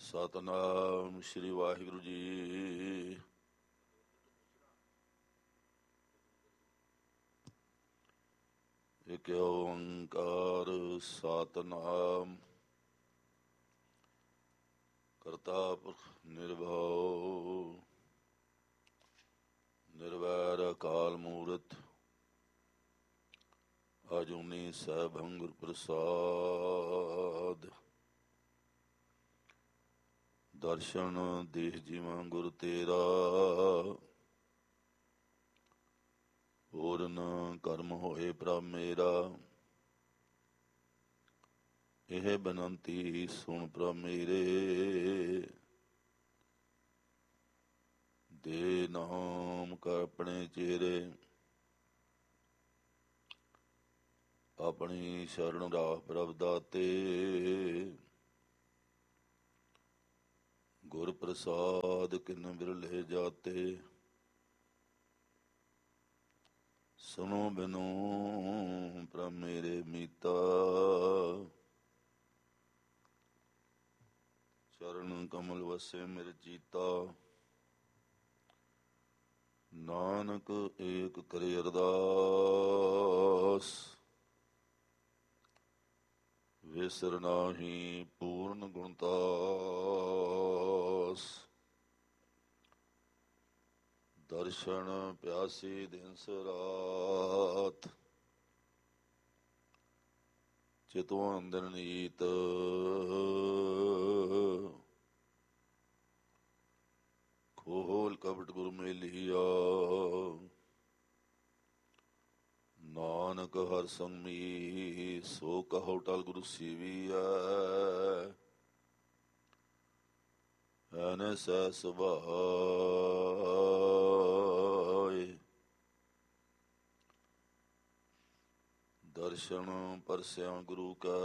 ਸਤਨਾਮ ਸ੍ਰੀ ਵਾਹਿਗੁਰੂ ਜੀ। ਇਕ ਓੰਕਾਰ ਸਤਨਾਮ ਕਰਤਾ ਪੁਰਖ ਨਿਰਭਉ ਨਿਰਵੈਰ ਅਕਾਲ ਮੂਰਤ ਅਜੂਨੀ ਸੈਭੰ ਗੁਰ ਪ੍ਰਸਾਦ। ਦਰਸ਼ਨ ਦੇਹ ਜੀਵਾਂ ਗੁਰ ਤੇਰਾ, ਪੂਰਨ ਕਰਮ ਹੋਏ ਪ੍ਰਭ ਮੇਰਾ। ਇਹ ਬੇਨੰਤੀ ਸੁਣ ਪ੍ਰਭ ਮੇਰੇ, ਦੇ ਨਾਮ ਕਰ ਆਪਣੇ ਚੇਰੇ। ਆਪਣੀ ਸ਼ਰਨ ਰਾਹ ਪ੍ਰਭ ਦਾਤੇ, ਗੁਰ ਪ੍ਰਸਾਦ ਕਿਨ ਬਿਰਲੇ ਜਾਤੇ। ਸੁਣੋ ਬਿਨੋ ਪ੍ਰਭ ਮੇਰੇ ਮੀਤਾ, ਚਰਨ ਕਮਲ ਵਸੇ ਮਿਰ ਚੀਤਾ। ਨਾਨਕ ਏਕ ਕਰੇ ਅਰਦਾਸ, ਵਿਸਰ ਨਾਹੀ ਪੂਰਨ ਗੁਣਤਾਸ। ਦਰਸ਼ਨ ਪਿਆਸੀ ਦਿਨ ਰਾਤ, ਚਿਤਵ ਅੰਦਰ ਨੀਤ। ਖੋਲ ਕਪਟ ਗੁਰ ਮੇਲਿਆ, ਨਾਨਕ ਹਰ ਸੰਮੀ। ਸੋ ਕਹੋ ਟਲ ਗੁਰੂ ਸੇਵੀਐ, ਐਨੈ ਸਹਿ ਸੁਭਾਏ। ਦਰਸ਼ਨ ਪਰਸਿਆ ਗੁਰੂ ਕੈ,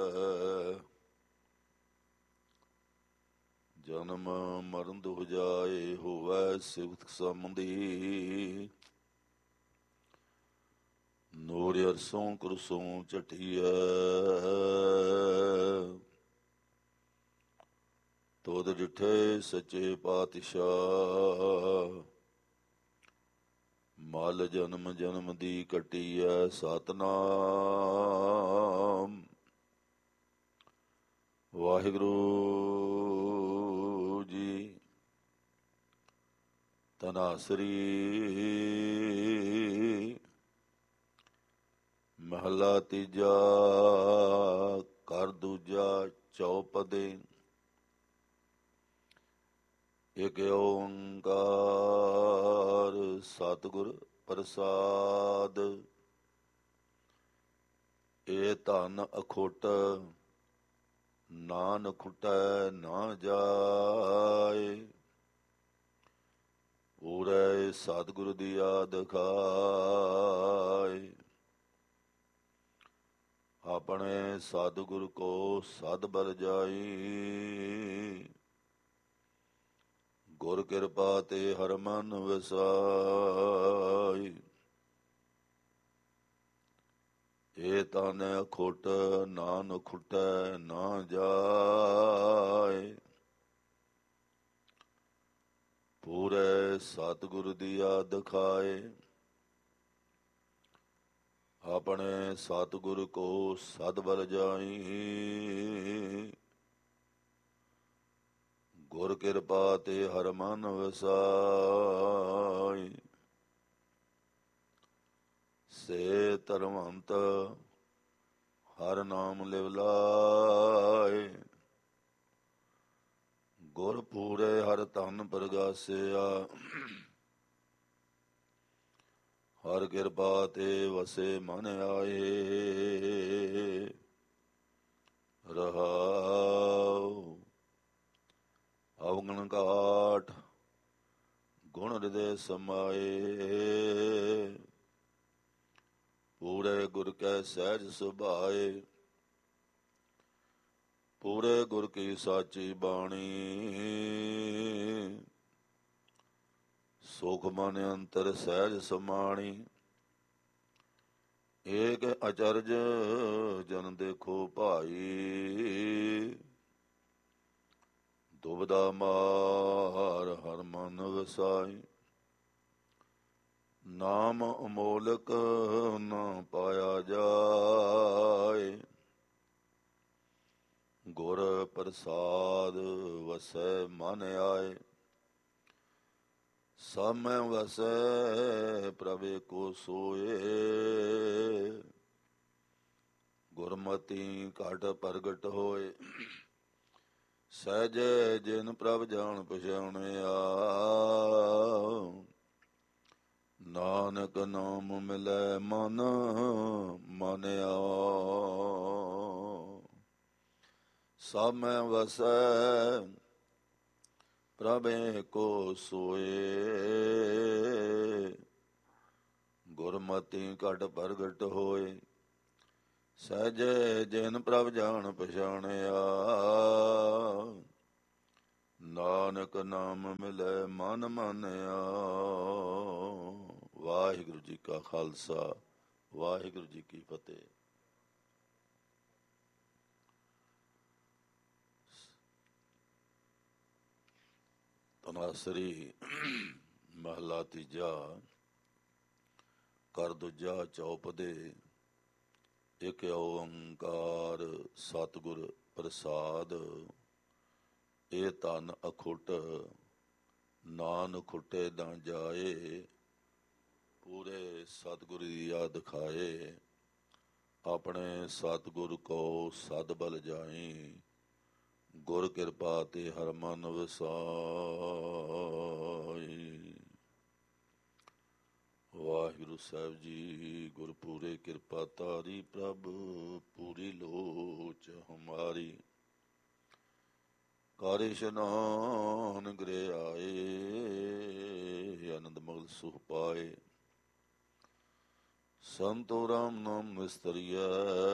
ਜਨਮ ਮਰਨ ਦੁਖ ਜਾਏ। ਹੋਵੈ ਸਿਵਤ ਸੰਬੰਧੀ, ਨੂਰ ਅਰਸੋਂ ਕੁਰਸੋਂ ਝਟੀਐ। ਤੁਧ ਡਿਠੇ ਸੱਚੇ ਪਾਤਸ਼ਾਹ, ਮਲ ਜਨਮ ਜਨਮ ਦੀ ਕੱਟੀਐ। ਸਤਨਾਮ ਵਾਹਿਗੁਰੂ ਜੀ। ਧਨਾਸਰੀ ਮਹਲਾ ਤੀਜਾ, ਘਰ ਦੂਜਾ ਚੌਪਦੇ। ਇਕ ਓੰਕਾਰ ਸਤਿਗੁਰ ਪ੍ਰਸਾਦ, ਇਹ ਧਨ ਅਖੁੱਟ ਨਾਨਕ ਖੁਟੈ ਨਾ ਜਾਏ। ਪੂਰੇ ਸਤਿਗੁਰ ਦੀਆ ਦਿਖਾਏ, ਆਪਣੇ ਸਤਿਗੁਰ ਕੋ ਸਦ ਬਲ ਜਾਈ। ਗੁਰ ਕਿਰਪਾ ਤੇ ਹਰ ਮਨ ਵਸਾਈ। ਇਹ ਤਨ ਅਖੁੱਟ ਨਾਨਕ ਖੁਟੈ ਨਾ ਜਾਏ। ਪੂਰੇ ਸਤਿਗੁਰ ਦੀਆ ਦਿਖਾਏ, ਆਪਣੇ ਸਤਿਗੁਰ ਕੋ ਸਦ ਬਲ ਜਾਈ। ਗੁਰ ਕਿਰਪਾ ਤੇ ਹਰ ਮਨ ਵਸਾਈ। ਸੇ ਧਰਮੰਤ ਹਰ ਨਾਮ ਲਿਵ ਲਾਏ। ਗੁਰ ਪੂਰੇ ਹਰ ਧਨ ਪ੍ਰਗਾਸਿਆ, ਹਰ ਕਿਰਪਾ ਤੇ ਵਸੇ ਮਨ ਆਏ। ਰਹਾਉ ਅਵਗਣ ਘਾਟ ਗੁਣ ਹਿਰਦੇ ਸਮਾਏ। ਪੂਰੇ ਗੁਰ ਕੈ ਸਹਿਜ ਸੁਭਾਏ, ਪੂਰੇ ਗੁਰ ਕੀ ਸਾਚੀ ਬਾਣੀ। ਸੁਖ ਮਨ ਅੰਤਰ ਸਹਿਜ ਸਮਾਣੀ। ਏਕ ਅਚਰਜ ਜਨ ਦੇਖੋ ਭਾਈ, ਦੁਬਦਾ ਮਾਰ ਹਰ ਮਨ ਵਸਾਈ, ਨਾਮ ਅਮੋਲਕ ਨਾ ਪਾਇਆ ਜਾਏ। ਗੁਰ ਪ੍ਰਸਾਦ ਵਸੈ ਮਨ ਆਏ, ਸਭ ਮੈਂ ਵਸੈ ਪ੍ਰਭੇ ਕੋ ਸੋਏ। ਗੁਰਮਤਿ ਘਟ ਪ੍ਰਗਟ ਹੋਏ, ਸਹਿਜੇ ਜਿਨ ਪ੍ਰਭ ਜਾਣ ਪਛਾਣਿਆ। ਨਾਨਕ ਨਾਮ ਮਿਲੈ ਮਨ ਮਾਨਿਆ, ਸਭ ਮੈਂ ਵਸੈ ਪ੍ਰਭੇ ਕੋ ਸੋਏ। ਗੁਰਮਤਿ ਘਟ ਪ੍ਰਗਟ ਹੋਏ, ਸਹਿਜੇ ਜਿਨ ਪ੍ਰਭ ਜਾਣ ਪਛਾਣਿਆ। ਨਾਨਕ ਨਾਮ ਮਿਲੈ ਮਨ ਮਾਨਿਆ। ਵਾਹਿਗੁਰੂ ਜੀ ਕਾ ਖਾਲਸਾ, ਵਾਹਿਗੁਰੂ ਜੀ ਕੀ ਫਤਿਹ। ਤਨਾਸਰੀ ਮਹਲਾ ਤੀਜਾ, ਕਰ ਦੂਜਾ ਚੌਪਦੇ। ਇਕ ਓੰਕਾਰ ਸਤਿਗੁਰ ਪ੍ਰਸਾਦ, ਇਹ ਧਨ ਅਖੁੱਟ ਨਾਨਕ ਖੁੱਟੇ ਨਾ ਜਾਏ। ਪੂਰੇ ਸਤਿਗੁਰ ਦੀ ਯਾਦ ਖਾਏ, ਆਪਣੇ ਸਤਿਗੁਰ ਕੋ ਸਦ ਬਲ ਜਾਈ। ਗੁਰ ਕਿਰਪਾ ਤੇ ਹਰ ਮਨ ਵਸਾਈ। ਵਾਹਿਗੁਰੂ ਸਾਹਿਬ ਜੀ, ਗੁਰਪੂਰੇ ਕਿਰਪਾ ਤਾਰੀ, ਪ੍ਰਭ ਪੂਰੀ ਲੋਚ ਹਮਾਰੀ। ਕਰ ਇਸ਼ਨਾਨ ਗ੍ਰਹਿ ਆਏ, ਆਨੰਦ ਮਗਲ ਸੁਖ ਪਾਏ। ਸੰਤੋ ਰਾਮ ਨਾਮ ਵਿਸਤਰੀਐ,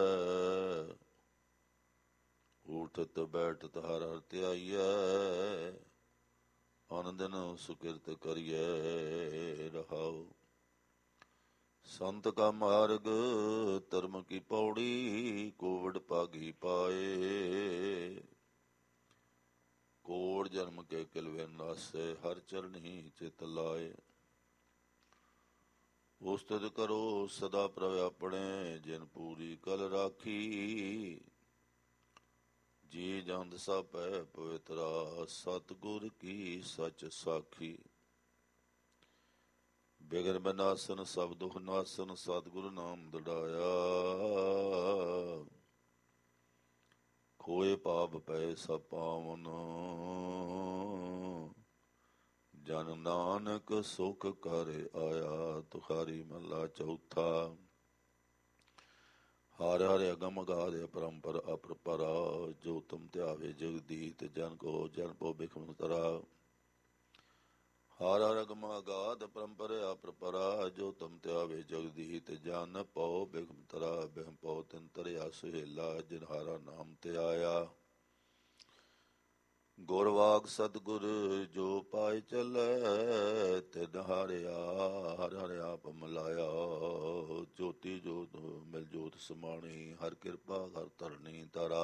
ਉਠਤ ਬੈਠਤ ਹਰ ਹਰ ਧਿਆਈਐ। ਆਨੰਦਨ ਸੁਕਿਰਤ ਕਰੀਐ ਰਹਾਉ। ਸੰਤ ਕਾ ਮਾਰਗ ਧਰਮ ਕੀ ਪੌੜੀ, ਕੋਵਿਡ ਭਾਗੀ ਪਾਏ। ਕੋੜ ਜਨਮ ਕੇ ਕਿਲਵੇ ਨਾਸੇ, ਹਰ ਚਰਣੀ ਚਿਤ ਲਾਏ। ਉਸਤਤ ਕਰੋ ਸਦਾ ਪ੍ਰਭ ਆਪਣੇ, ਜਿਨ ਪੂਰੀ ਕਲ ਰਾਖੀ। ਜੀ ਜੰਦ ਸਭ ਪੈ ਪਵਿੱਤਰਾ, ਸਤਿਗੁਰ ਕੀ ਸਚ ਸਾਖੀ। ਬਿਗਨ ਬਨਾਸਨ ਸਭ ਦੁਖ ਨਾਸਨ, ਸਤਿਗੁਰ ਨਾਮ ਦੜਾਇਆ। ਖੋਏ ਪਾਪ ਪਏ ਸਭ ਪਾਵਨ, ਜਨ ਨਾਨਕ ਸੁਖ ਕਰ ਆਇਆ। ਤੁਖਾਰੀ ਮਹਲਾ ਚੌਥਾ। ਹਰਿ ਹਰਿ ਅਗਮ ਅਗਾਧ ਅਪਰੰਪਰ ਅਪਰਪਰਾ, ਜੋ ਤੁਮ ਧਿਆਵੇ ਜਗਦੀਤ ਜਨ ਕੋ ਜਨ ਪੋ ਬਿਖਮ ਤਰਾ। ਹਰਿ ਹਰਿ ਅਗਮ ਅਗਾਧ ਅਪਰੰਪਰ ਅਪਰਪਰਾ, ਜੋ ਤੁਮ ਧਿਆਵੇ ਜਗਦੀਤ ਜਨ ਪਉ ਬਿਖਮ ਤਰਾ। ਬਿਖਮ ਪਉ ਤਿਨ ਤਰਿਆ ਸੁਹੇਲਾ, ਜਿਨ ਹਾਰਾ ਨਾਮ ਤੇ ਆਇਆ। ਗੁਰ ਵਾਗ ਸਤਿਗੁਰ ਜੋ ਪਾਇ ਚੱਲੈ, ਤਿਨ ਹਾਰਿਆ ਹਰਿ ਹਰਿ ਆਪ ਮਿਲਾਇਆ। ਜੋਤੀ ਜੋਤ ਮਿਲ ਜੋਤ ਸਮਾਣੀ, ਹਰ ਕਿਰਪਾ ਹਰ ਧਰਣੀ ਧਰਾ।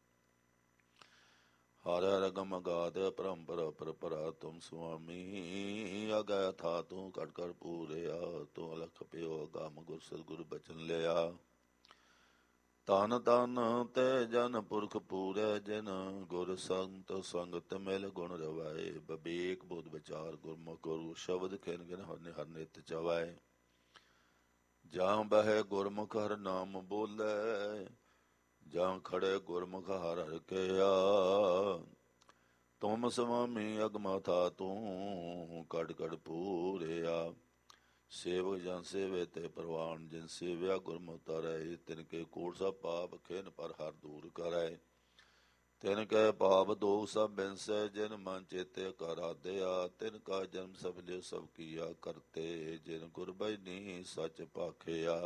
ਹਰਿ ਹਰਿ ਅਗਮ ਅਗਾਧ ਅਪਰੰਪਰ ਅਪਰਪਰਾ, ਤੁਮ ਸੁਆਮੀ ਅਗੈ ਥਾ ਤੂੰ ਘਟ ਘਟ ਪੂਰਿਆ। ਤੂੰ ਅਲਖ ਪਿਓ ਅਗਮ ਗੁਰ ਸਤਿਗੁਰ ਬਚਨ ਲਿਆ। ਧਨ ਧਨ ਤੈ ਜਨ ਪੁਰਖ ਪੂਰੈ, ਜਿਨ ਗੁਰ ਸੰਤ ਸੰਗਤ ਮਿਲ ਗੁਣ ਰਵਾਏ। ਬਬੇਕ ਬੁੱਧ ਵਿਚਾਰ ਗੁਰਮੁਖ ਗੁਰੂ, ਸ਼ਬਦ ਖਿਨ ਗਿਨ ਹਰ ਨਿਤ ਚਵਾਏ। ਜਾਂ ਬਹਿ ਗੁਰਮੁਖ ਹਰ ਨਾਮ ਬੋਲੇ, ਜਾਂ ਖੜੇ ਗੁਰਮੁਖ ਹਰ ਹਰ ਕਿਆ। ਤੁਮ ਸੁਆਮੀ ਅਗਮਾ ਥਾ ਤੂੰ, ਕੜ ਕੜ ਪੂਰਿਆ। ਸੇਵਕ ਜਨ ਸੇਵੇ ਤੇ ਪ੍ਰਵਾਨ, ਜਿਨ ਸੇਵਿਆ ਗੁਰਮੁਖ ਤਰੈ। ਤਿਨ ਕੇ ਕੋਟ ਸਭ ਪਾਪ ਖਿਨ ਪਰ ਹਰ ਦੂਰ ਕਰੈ। ਤਿਨ ਕੈ ਪਾਪ ਦੋਖ ਸਭ ਬਿਨਸੈ, ਜਿਨ ਮਨ ਚੇਤੇ ਕਰ ਆਦਿਆ। ਤਿਨ ਕਾ ਜਨਮ ਸਭ ਲਿਵ ਸਭ ਕੀਆ ਕਰਤੇ, ਜਿਨ ਗੁਰ ਬੈਨੀ ਸਚ ਭਾਖਿਆ।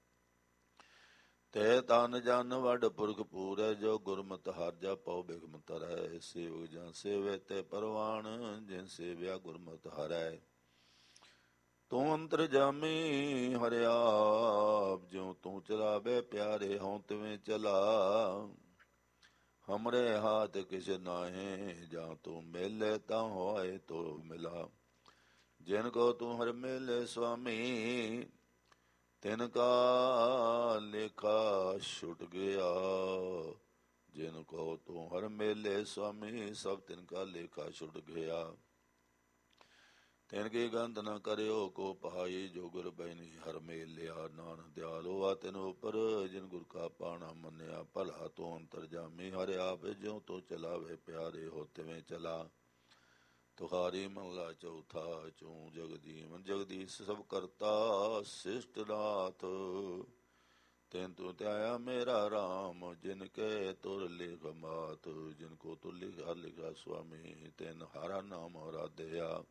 ਤੇ ਤਨ ਜਨ ਵੱਡ ਪੁਰਖ ਪੂਰੈ, ਜੋ ਗੁਰਮਤਿ ਹਰਿ ਜਪਉ ਬਿਖਮ ਤਰੈ। ਸੇਵਕ ਜਨ ਸੇਵੇ ਤੇ ਪ੍ਰਵਾਨ, ਜਿਨ ਸੇਵਿਆ ਗੁਰਮਤਿ ਹਰੈ। ਤੂੰ ਅੰਤਰ ਜਾਮੀ ਹਰਿ ਆਪ, ਜਿਉ ਤੂੰ ਚਲਾਵੇ ਪਿਆਰੇ। ਹਉ ਤਿਵੇਂ ਚਲਾ ਹਮਰੇ ਹਾਥ ਕਿਛ ਨਾਹੀਂ, ਜਾਂ ਤੂੰ ਮਿਲੇ ਤਾਂ ਹੋਏ ਤੋ ਮਿਲਾ। ਜਿਨ ਕੋ ਤੂੰ ਹਰ ਮਿਲੇ ਸੁਆਮੀ, ਤਿਨ ਕਾ ਲੇਖਾ ਛੁਟ ਗਿਆ। ਜਿਨ ਕੋ ਤੂੰ ਹਰ ਮੇਲੇ ਸੁਆਮੀ, ਸਭ ਤਿਨ ਕਾ ਲੇਖਾ ਛੁਟ ਗਿਆ। ਤਿਨ ਕੀ ਗੰਤ ਨ ਕਰਿਓ ਕੋ ਪਹਾਈ, ਜੋ ਗੁਰ ਬੈਨੀ ਹਰ ਮੇਲਿਆ। ਨਾਨਕ ਦਿਆਲੋ ਆ ਤਿਨ ਉਪਰ, ਜਿਨ ਗੁਰ ਕਾ ਪਾਣਾ ਮੰਨਿਆ। ਭਲਾ ਤੂੰ ਅੰਤਰ ਜਾਮੀ, ਹਰਿ ਆਪ ਜਿਉ ਤੋ ਚਲਾਵੇ। ਪਿਆਰੇ ਹੋ ਤਿਵੇਂ ਚਲਾ, ਤੁਖਾਰੀ ਮਹਲਾ ਚੌਥਾ। ਚੂੰ ਜਗਜੀਵਨ ਜਗਦੀਸ਼ ਸਭ ਕਰਤਾ, ਸਿਸ਼ਟ ਨਾਥ ਤਿਨ ਤੂੰ ਧਿਆਇਆ ਮੇਰਾ ਰਾਮ। ਜਿਨ ਕੇ ਤੁਰ ਲਿਖ ਮਾਤ, ਜਿਨ ਕੋ ਤੁਰ ਲਿਖਾ ਲਿਖਾ ਸੁਆਮੀ। ਤਿਨ ਹਰਾ ਨਾਮ ਰਾਧਿਆ,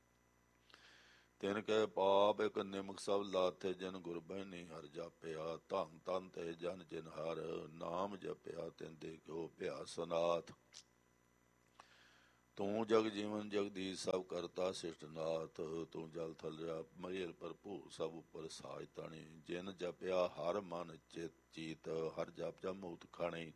ਤਿਨ ਕੇ ਪਾਪ ਇਕ ਨਿਮਕ ਸਭ ਲਾਥੇ। ਜਿਨ ਗੁਰ ਬੈਨੀ ਹਰ ਜਾਪਿਆ, ਧਨ ਧਨ ਤੇ ਜਨ ਜਿਨ ਹਰ ਨਾਮ ਜਪਿਆ। ਤਿਨ ਦੇਖਿਓ ਭਿਆ ਸਨਾਥ, ਤੂੰ ਜਗ ਜੀਵਨ ਜਗਦੀਸ਼ ਸਭ ਕਰਤਾ ਸਿਸ਼ਟ ਨਾਥ। ਤੂੰ ਜਲ ਥਲ ਮਹੀਲ ਭਰਪੂਰ, ਸਭ ਉਪਰ ਸਾਜ ਤਾਣੀ। ਜਿਨ ਜਪਿਆ ਹਰ ਮਨ ਚਿਤ ਚੀਤ, ਹਰ ਜਪ ਜਪ ਮੁਕਤ ਖਾਣੀ।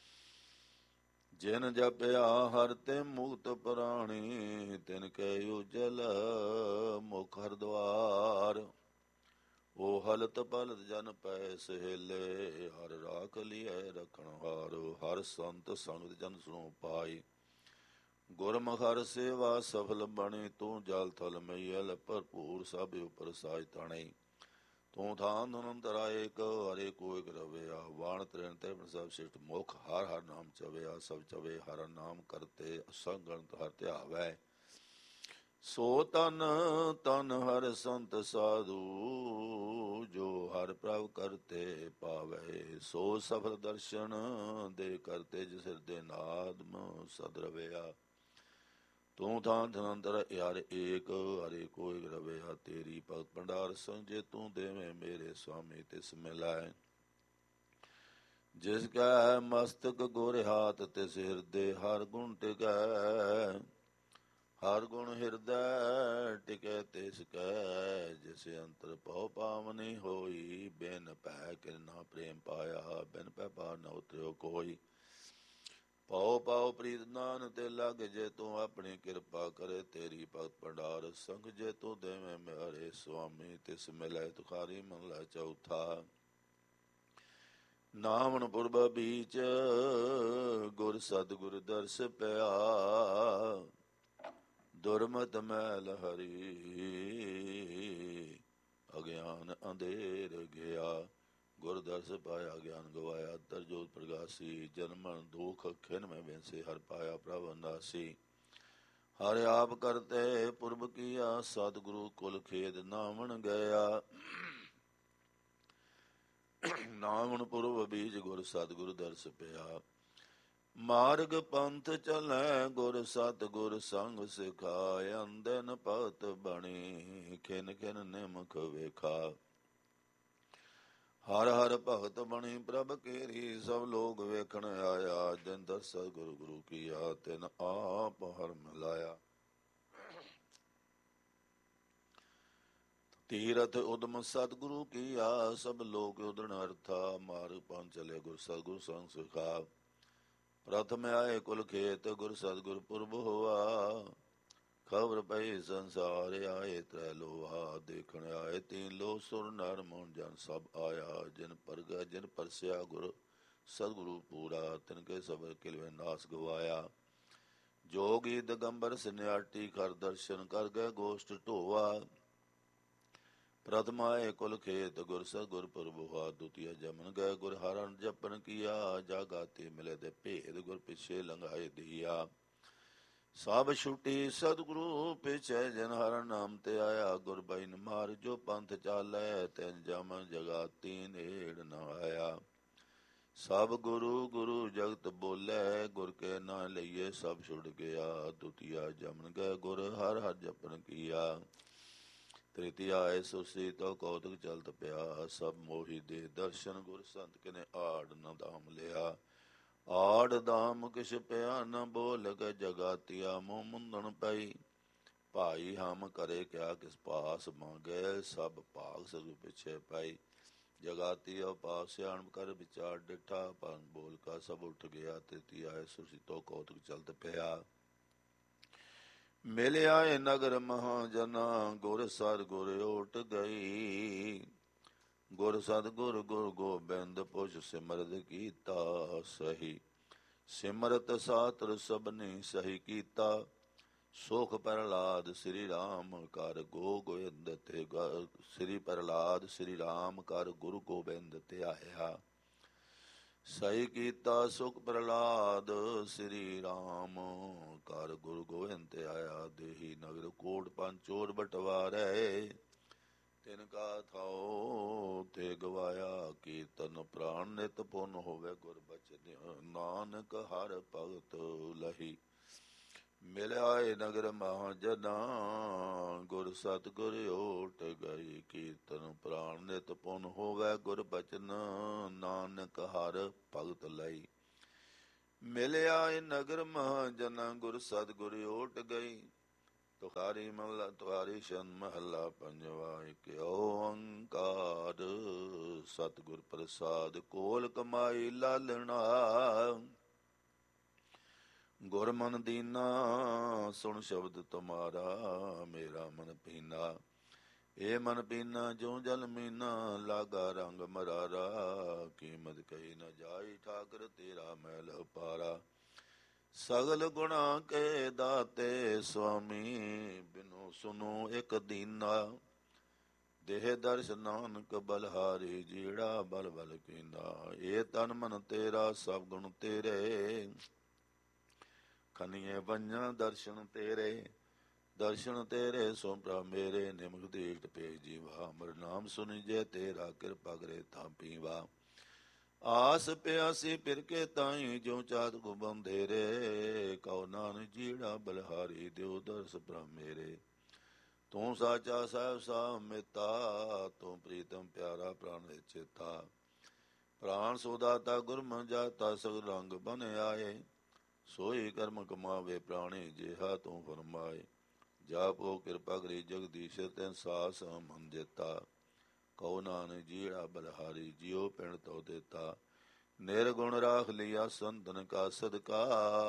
ਜਿਨ ਜਪਿਆ ਹਰ ਤੇ ਮੁਕਤ ਪ੍ਰਾਣੀ, ਤਿਨ ਕੇ ਉਜਲ ਮੁਖ ਹਰ ਦੁਆਰ। ਉਹ ਹਲਤ ਪਲਤ ਜਨ ਪੈ ਸਹੇਲੇ, ਹਰ ਰਾਖ ਲਿਐ ਰਖਣ ਹਾਰ। ਹਰ ਸੰਤ ਸੰਗਤ ਜਨ ਸੁਣੋ ਪਾਈ, ਗੁਰਮੁਖ ਹਰ ਸੇਵਾ ਸਫਲ ਬਣੀ। ਤੂੰ ਜਲ ਥਲ ਮਹੀਲ ਭਰਪੂਰ, ਸਭ ਉਪਰ ਸਾਜ ਤਾਣੀ। ਤੂੰ ਥਾਨ ਧਨੰਤਰਾ ਏਕ, ਹਰੇ ਕੋ ਇਕ ਰਵਿਆ। ਵਾਣ ਤ੍ਰਿਣ ਤ੍ਰਿਪਨ ਸਭ ਸਿਸ਼ਟ ਮੁਖ, ਹਰ ਹਰ ਨਾਮ ਚਵਿਆ। ਸਭ ਚਵੇ ਹਰ ਨਾਮ ਕਰਤੇ, ਅਸੰਗਣਤ ਹਰ ਧਿਆਵੈ। ਸੋ ਤਨ ਤਨ ਹਰ ਸੰਤ ਸਾਧੂ, ਜੋ ਹਰ ਪ੍ਰਭ ਕਰਤੇ ਪਾਵੈ। ਸੋ ਸਫਲ ਦਰਸ਼ਨ ਦੇ ਕਰਤੇ, ਜਿਸ ਹਿਰਦੇ ਨਾਦਮ ਸਦ ਰਵਿਆ। ਤੂੰ ਥਾਨ ਧਨੰਤਰ ਹਰ ਏਕ, ਹਰੇ ਕੋ ਇਕ ਰਵਿਆ। ਤੇਰੀ ਭਗਤ ਭੰਡਾਰ ਸੰਜੇ, ਤੂੰ ਦੇਵੇਂ ਮੇਰੇ ਸੁਆਮੀ ਤਿਸ ਮਿਲਾਏ। ਜਿਸ ਕੈ ਮਸਤਕ ਗੁਰ ਹਾਥ, ਤਿਸ ਹਿਰਦੇ ਹਰ ਗੁਣ ਟਿਕੈ। ਹਰ ਗੁਣ ਹਿਰਦੈ ਟਿਕੈ ਤਿਸ ਕੈ, ਜਿਸ ਅੰਤਰ ਭਉ ਪਾਵਨੀ ਹੋਈ। ਬਿਨ ਭੈ ਕਿਰਨਾ ਪ੍ਰੇਮ ਪਾਇਆ, ਬਿਨ ਭੈ ਪਾਰ ਨ ਉਤਰਿਓ ਕੋਈ। ਭਉ ਪਾਉ ਪ੍ਰੀਤ ਨਾਨਕ ਤੇ ਲੱਗ, ਜੇ ਤੂੰ ਆਪਣੀ ਕਿਰਪਾ ਕਰੇ। ਤੇਰੀ ਭਗਤ ਭੰਡਾਰ ਸੰਗ, ਜੇ ਤੂੰ ਦੇਵੇਂ ਮੇਰੇ ਸੁਆਮੀ ਤਿਸ ਮਿਲੈ। ਤੁਖਾਰੀ ਮਹਲਾ ਚੌਥਾ। ਨਾਵਣ ਪੁਰਬ ਬੀਚ, ਗੁਰ ਸਤਿਗੁਰ ਦਰਸ ਪਿਆ। ਦੁਰਮਤ ਮੈਲ ਹਰੀ, ਅਗਿਆਨ ਅੰਧੇਰ ਗਿਆ। ਗੁਰ ਦਰਸ ਪਾਇਆ ਗਿਆਨ ਗਵਾਇਆ, ਤਰਜੋਤ ਪ੍ਰਗਾਸੀ। ਜਨਮਨ ਦੁਖ ਖਿਨ ਮੈਂ ਬੈਸੇ, ਹਰ ਪਾਇਆ ਪ੍ਰਭ ਨਾਸੀ। ਹਰਿ ਆਪ ਕਰਤੇ ਪੁਰਬ ਕੀਆ, ਸਤਿਗੁਰੂ ਕੁਲ ਖੇਦ ਨਾਵਣ ਗਿਆ। ਨਾਵਣ ਪੁਰਬ ਬੀਜ, ਗੁਰ ਸਤਿਗੁਰ ਦਰਸ ਪਿਆ। ਮਾਰਗ ਪੰਥ ਚਲੈ, ਗੁਰ ਸਤਿਗੁਰ ਸੰਗ ਸਿਖਾਇ। ਅੰਦਨ ਭਗਤ ਬਣੀ, ਖਿਨ ਖਿਨ ਨਿਮਖ ਵੇਖਾ। ਹਰ ਹਰ ਭਗਤ ਬਣੀ ਪ੍ਰਭ ਕੇਰੀ, ਸਭ ਲੋਕ ਵੇਖਣ ਆਇਆ। ਜਿਨ ਦਰਸਤ ਗੁਰੂ ਗੁਰੂ ਕੀਆ, ਤਿਨ ਆਪ ਹਰ ਮਿਲਾਇਆ। ਤੀਰਥ ਉਦਮ ਸਤਿਗੁਰੂ ਕੀਆ, ਸਭ ਲੋਕ ਉਦਰਨ ਅਰਥਾ। ਮਾਰਗ ਪੰਥ ਚਲੇ, ਗੁਰ ਸਤਿਗੁਰ ਸੰਗ ਸਿਖਾ। ਪ੍ਰਥਮ ਆਏ ਕੁਲ ਖੇਤ, ਗੁਰ ਸਤਿਗੁਰ ਪੁਰਬ ਹੋਆ। ਖਬਰ ਪਈ ਸੰਸਾਰ, ਆਏ ਤ੍ਰੈ ਲੋਹਾ। ਦੇਖਣ ਆਏ ਤੀਨ ਲੋ, ਸੁਰ ਨਰ ਮਨ ਜਨ ਸਭ ਆਇਆ। ਜਿਨ ਪਰਗੈ ਜਿਨ ਪਰਸਿਆ, ਗੁਰ ਸਤਿਗੁਰੂ ਪੂਰਾ। ਤਿਨ ਕੇ ਸਬਰ ਕਿਲਵੇ ਨਾਸ ਗਵਾਇਆ। ਜੋਗੀ ਦਿਗੰਬਰ ਸਨਿਆਟੀ, ਕਰ ਦਰਸ਼ਨ ਕਰ ਗਏ ਗੋਸ਼ਟ ਢੋਆ। ਪ੍ਰਥਮ ਆਏ ਕੁਲ ਖੇਤ, ਗੁਰ ਸਤਿਗੁਰ ਪੁਰਬ ਹੋਆ। ਦੁਤੀਆ ਜਮਨ ਗਏ, ਗੁਰ ਹਰਨ ਜਪਨ ਕੀਆ। ਜਾਗਾਤੀ ਮਿਲੇ ਦੇ ਭੇਦ, ਗੁਰ ਪਿਛੇ ਲੰਘਾਏ ਦੀਆ। ਸਭ ਛੁਟੀ ਸਤਿਗੁਰੂ ਪਿਛੈ, ਜਿਨ ਹਰ ਨਾਮ ਤੇ ਆਇਆ। ਗੁਰ ਬੈਨ ਮਾਰ ਜੋ ਪੰਥ ਚਾਲੈ, ਤਿਨ ਜਮਨ ਜਗਾਤੀ ਨੇੜ ਨ ਆਇਆ। ਸਭ ਗੁਰੂ ਗੁਰੂ ਜਗਤ ਬੋਲੇ, ਗੁਰ ਕੇ ਨਾ ਲਈਏ ਸਭ ਛੁਟ ਗਿਆ। ਦੁਤੀਆ ਜਮਨ ਗਏ, ਗੁਰ ਹਰ ਹਰ ਜਪਨ ਕੀਆ। ਤ੍ਰਿਤੀਆ ਆਏ ਸੁਸੀ, ਤੋ ਕੌਤਕ ਚਲਤ ਪਿਆ। ਸਭ ਮੋਹੀ ਦੇ ਦਰਸ਼ਨ, ਗੁਰ ਸੰਤ ਕਿਨੇ ਆੜ ਨ ਦਾਮ ਲਿਆ। ਆੜ ਦਾਮ ਕਿਛ ਪਿਆ ਨ, ਬੋਲ ਕੇ ਜਗਾਤੀਆ ਮੂੰਹ ਮੁੰਦਣ ਪਈ। ਭਾਈ ਹਮ ਕਰੇ ਕਿਆ ਕਿਸ ਪਾਸ, ਮੰਗੇ ਸਭ ਭਾਗ ਸਗੁ ਪਿਛੇ ਪਾਈ। ਜਗਾਤੀ ਉਪਾ ਸਿਆਣਪ ਕਰ ਵਿਚਾਰ ਡਿਠਾ। ਪਨ ਬੋਲ ਕਾ ਸਭ ਉੱਠ ਗਿਆ। ਤ੍ਰਿਤੀ ਆਏ ਸੁਰਸਿਤੋ ਕੌਤਕ ਚਲਤ ਪਿਆ। ਮਿਲਿਆ ਏ ਨਗਰ ਮਹਾਜਨਾ ਗੁਰ ਸਦ ਗੁਰ ਓਟ ਗਈ। ਗੁਰ ਸਦ ਗੁਰ ਗੁਰ ਗੋਬਿੰਦ ਪੁਛ ਸਿਮਰਤ ਕੀਤਾ ਸਹੀ। ਸਿਮਰਤ ਸਾਤਰ ਸਭਨੀ ਸਹੀ ਕੀਤਾ। ਸੁਖ ਪ੍ਰਹਲਾਦ ਸ੍ਰੀ ਰਾਮ ਕਰ ਗੋ ਗੋਬਿੰਦ ਤੇ ਸ੍ਰੀ ਪ੍ਰਹਲਾਦ ਸ੍ਰੀ ਰਾਮ ਕਰ ਗੁਰੂ ਗੋਬਿੰਦ ਤੇ ਆਇਆ। ਸਹੀ ਕੀਤਾ ਸੁਖ ਪ੍ਰਹਲਾਦ ਸ੍ਰੀ ਰਾਮ ਕਰ ਗੁਰੂ ਗੋਬਿੰਦ ਤੇ ਆਇਆ। ਦੇਹੀ ਨਗਰ ਕੋਟ ਪੰਚੋਰ ਬਟਵਾਰੈ। ਤਿਨ ਕਾ ਥਾਉ ਤੇ ਗਵਾਇਆ। ਕੀਰਤਨ ਪ੍ਰਾਣ ਨਿਤ ਪੁਨ ਹੋਵੇ ਗੁਰ ਬਚਨ। ਨਾਨਕ ਹਰ ਭਗਤ ਲਹੀ। ਮਿਲਿਆ ਏ ਨਗਰ ਮਹਾਜਨਾ ਗੁਰ ਸਤਿਗੁਰ ਓਟ ਗਈ। ਕੀਰਤਨ ਪ੍ਰਾਣ ਨਿਤ ਪੁਨ ਹੋਵੇ ਗੁਰ ਬਚਨ। ਨਾਨਕ ਹਰ ਭਗਤ ਲਈ। ਮਿਲਿਆ ਏ ਨਗਰ ਮਹਾਜਨਾ ਗੁਰ ਸਤਿਗੁਰ ਓਟ ਗਈ। ਤੁਖਾਰੀ ਮਹਲਾ ਤੁਖਾਰੀ ਸ਼ਨ ਮਹੱਲਾ ਪੰਜਵਾ। ਇਕ ਓੰਕਾਰ ਸਤਿਗੁਰ ਪ੍ਰਸਾਦ ਕੋਲ ਕਮਾਈ ਲਾਲਣਾ। ਗੁਰ ਮਨ ਦੀਨਾ ਸੁਣ ਸ਼ਬਦ ਤੁਮਾਰਾ। ਮੇਰਾ ਮਨ ਪੀਨਾ ਏ ਮਨ ਪੀਨਾ ਜੋ ਜਲ ਮੀਨਾ। ਲਾਗਾ ਰੰਗ ਮਰਾਰਾ ਕੀਮਤ ਕਹੀ ਨ ਜਾਈ। ਠਾਕਰ ਤੇਰਾ ਮੈਲ ਪਾਰਾ। ਸਗਲ ਗੁਣਾ ਕੇ ਦਾਤੇ ਸੁਆਮੀ। ਬਿਨੋ ਸੁਨੋ ਇਕ ਦੀਨਾ। ਦੇਹ ਦਰਸ਼ ਨਾਨਕ ਬਲਹਾਰੀ। ਜੀੜਾ ਬਲ ਬਲ ਕੀਨਾ। ਏ ਤਨ ਮਨ ਤੇਰਾ ਸਭ ਗੁਣ ਤੇਰੇ। ਖਨੀਏ ਬੰਝਾਂ ਦਰਸ਼ਨ ਤੇਰੇ। ਦਰਸ਼ਨ ਤੇਰੇ ਸੋ ਪ੍ਰਭ ਮੇਰੇ। ਨਿਮਖ ਦੀਠ ਪੇ ਜੀਵਾ। ਮਰ ਨਾਮ ਸੁਨ ਜੇ ਤੇਰਾ। ਕਿਰਪਾ ਕਰੇ ਤਾਂ ਪੀਵਾ। ਆਸ ਪਿਆਸੀ ਫਿਰ ਕੇ ਤਾਈ। ਜੋ ਚਾਤ ਕੋ ਬੰਧੇਰੇ। ਕਉ ਨਾਨਕ ਜੀੜਾ ਬਲਹਾਰੀ। ਦਿਓ ਦਰਸ ਪ੍ਰਭ ਮੇਰੇ। ਤੂੰ ਸਾਚਾ ਸਾਹਿਬ ਸਾਹ ਮਿਤਾ। ਤੂੰ ਪ੍ਰੀਤਮ ਪਿਆਰਾ ਪ੍ਰਾਣ ਵਿੱਚ ਚੇਤਾ। ਪ੍ਰਾਣ ਸੋ ਦਾਤਾ ਗੁਰਮੁ ਜਾਤਾ। ਸਗਲ ਰੰਗ ਬਨ ਆਏ। ਸੋਈ ਕਰਮ ਕਮਾਵੇ ਪ੍ਰਾਣੀ। ਜਿਹਾ ਤੂੰ ਫਰਮਾਏ। ਜਾਪੋ ਕਿਰਪਾ ਕਰੀ ਜਗਦੀਸ਼। ਤੈਨ ਸਾਸ ਮਨ ਜੇਤਾ। ਕਉ ਨਾਨਕ ਜੀੜਾ ਬਲਹਾਰੀ। ਜਿਉ ਪਿੰਡ ਤਉ ਦੇਤਾ। ਨਿਰਗੁਣ ਰਾਖ ਲਿਆ ਸੰਤਨ ਕਾ ਸਦਕਾ।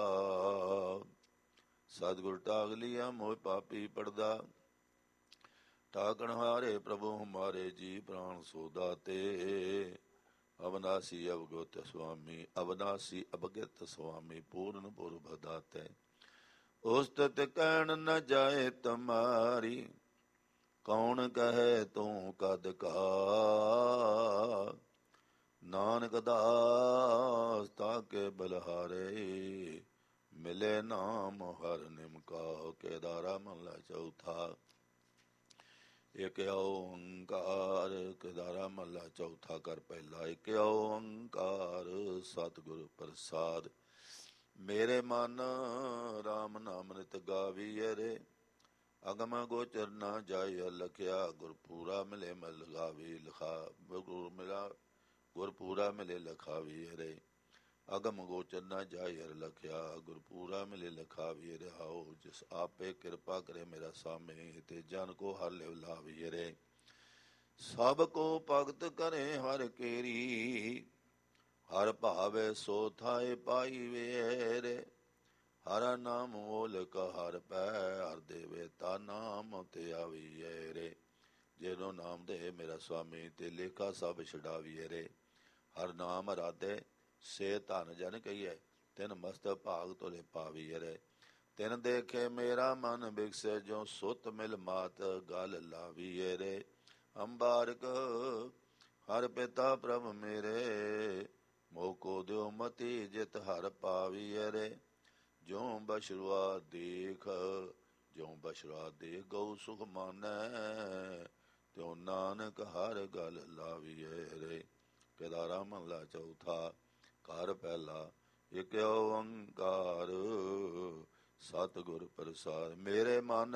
ਸਤਿਗੁਰ ਟਾਕ ਲਿਆ ਮੋਹ ਪਾਪੀ ਪੜਦਾ। ਟਾਕਣ ਹਾਰੇ ਪ੍ਰਭੂ ਹਮਾਰੇ। ਜੀ ਪ੍ਰਾਣ ਸੋ ਦਾਤੇ। ਅਵਨਾਸੀ ਅਵਗਤ ਸੁਆਮੀ। ਅਵਨਾਸੀ ਅਵਗਤ ਸੁਆਮੀ। ਪੂਰਨ ਪੁਰਬ ਦਾਤੇ। ਉਸਤਤ ਕਹਿਣ ਨ ਜਾਏ ਤੁਮਾਰੀ। ਕੌਣ ਕਹੇ ਤੂੰ ਕਦ ਕਾ। ਨਾਨਕ ਦਾਸ ਤਾਕੇ ਬਲਹਾਰੇ। ਮਿਲੇ ਨਾਮ ਹਰ ਨਿਮਕਾ। ਕੇਦਾਰਾ ਮਹਲਾ ਚੌਥਾ। ਇਕ ਓੰਕਾਰ। ਕੇਦਾਰਾ ਮਹਲਾ ਚੌਥਾ ਕਰ ਪਹਿਲਾ। ਇਕ ਓੰਕਾਰ ਸਤਿਗੁਰ ਪ੍ਰਸਾਦ। ਮੇਰੇ ਮਨ ਰਾਮ ਨਾਮ ਨਿਤ ਗਾਵੀਐ ਰੇ। ਅਗਮ ਗੋਚਰ ਨਾ ਜਾਇ ਲਖਿਆ। ਗੁਰ ਪੂਰਾ ਮਿਲੇ ਮਲ ਲਗਾਵੀ। ਲਿਖਾ ਗੁਰ ਮਿਲਾ ਗੁਰ ਪੂਰਾ ਮਿਲੇ ਲਖਾਵੀਐ ਰੇ। ਅਗਮ ਗੋਚਰ ਨਾ ਜਾਇ ਲਖਿਆ। ਗੁਰ ਪੂਰਾ ਮਿਲੇ ਲਖਾਵੀਐ ਰਹਾਉ। ਜਿਸ ਆਪੇ ਕਿਰਪਾ ਕਰੇ ਮੇਰਾ ਸਾਮੇ। ਤੇ ਜਨ ਕੋ ਹਰ ਲਿਵ ਲਾਵੀਐ ਰੇ। ਸਭ ਕੋ ਭਗਤ ਕਰੇ ਹਰ ਕੇਰੀ। ਹਰ ਭਾਵੇ ਸੋ ਥਾਏ ਪਾਈਵੇ ਰੇ। ਹਰ ਨਾਮ ਓਲਕ ਹਰ ਪੈ। ਹਰ ਦੇਵੇ ਤਾ ਨਾਮ ਤੇ ਆਵੀਐ ਰੇ। ਜਿਹਨੂੰ ਨਾਮ ਦੇ ਮੇਰਾ ਸੁਆਮੀ। ਤੇ ਲੇਖਾ ਸਭ ਛਡਾਵੀਐ ਰੇ। ਹਰ ਨਾਮ ਰਾਧੇ ਸੇ ਧਨ ਜਨ ਕਹੀਐ। ਤਿਨ ਮਸਤ ਭਾਗ ਤੋਲੇ ਪਾਵੀਐ ਰੇ। ਤਿਨ ਦੇਖੇ ਮੇਰਾ ਮਨ ਬਿਕਸੈ। ਜੋ ਸੁਤ ਮਿਲ ਮਾਤ ਗਲ ਲਾਵੀਐ ਰੇ। ਅੰਬਾਰਕ ਹਰ ਪਿਤਾ ਪ੍ਰਭ ਮੇਰੇ। ਮੋਕੋ ਦਿਓ ਮਤੀ ਜਿਤ ਹਰ ਪਾਵੀਐ ਰੇ। ਜਿਉ ਬਸ਼ਰੁਆ ਦੇਖ ਜਿਉ ਬਸ਼ਰੁਆ ਦੇਖ ਗਊ ਸੁਖ ਮਾਨੈ। ਤਿਉ ਨਾਨਕ ਹਰ ਗਲ ਲਾਵੀਐ ਰੇ। ਕੇਦਾਰਾ ਮਹਲਾ ਚੌਥਾ ਘਰ ਪਹਿਲਾ। ਇਕ ਓੰਕਾਰ ਸਤਿਗੁਰ ਪ੍ਰਸਾਦ। ਮੇਰੇ ਮਨ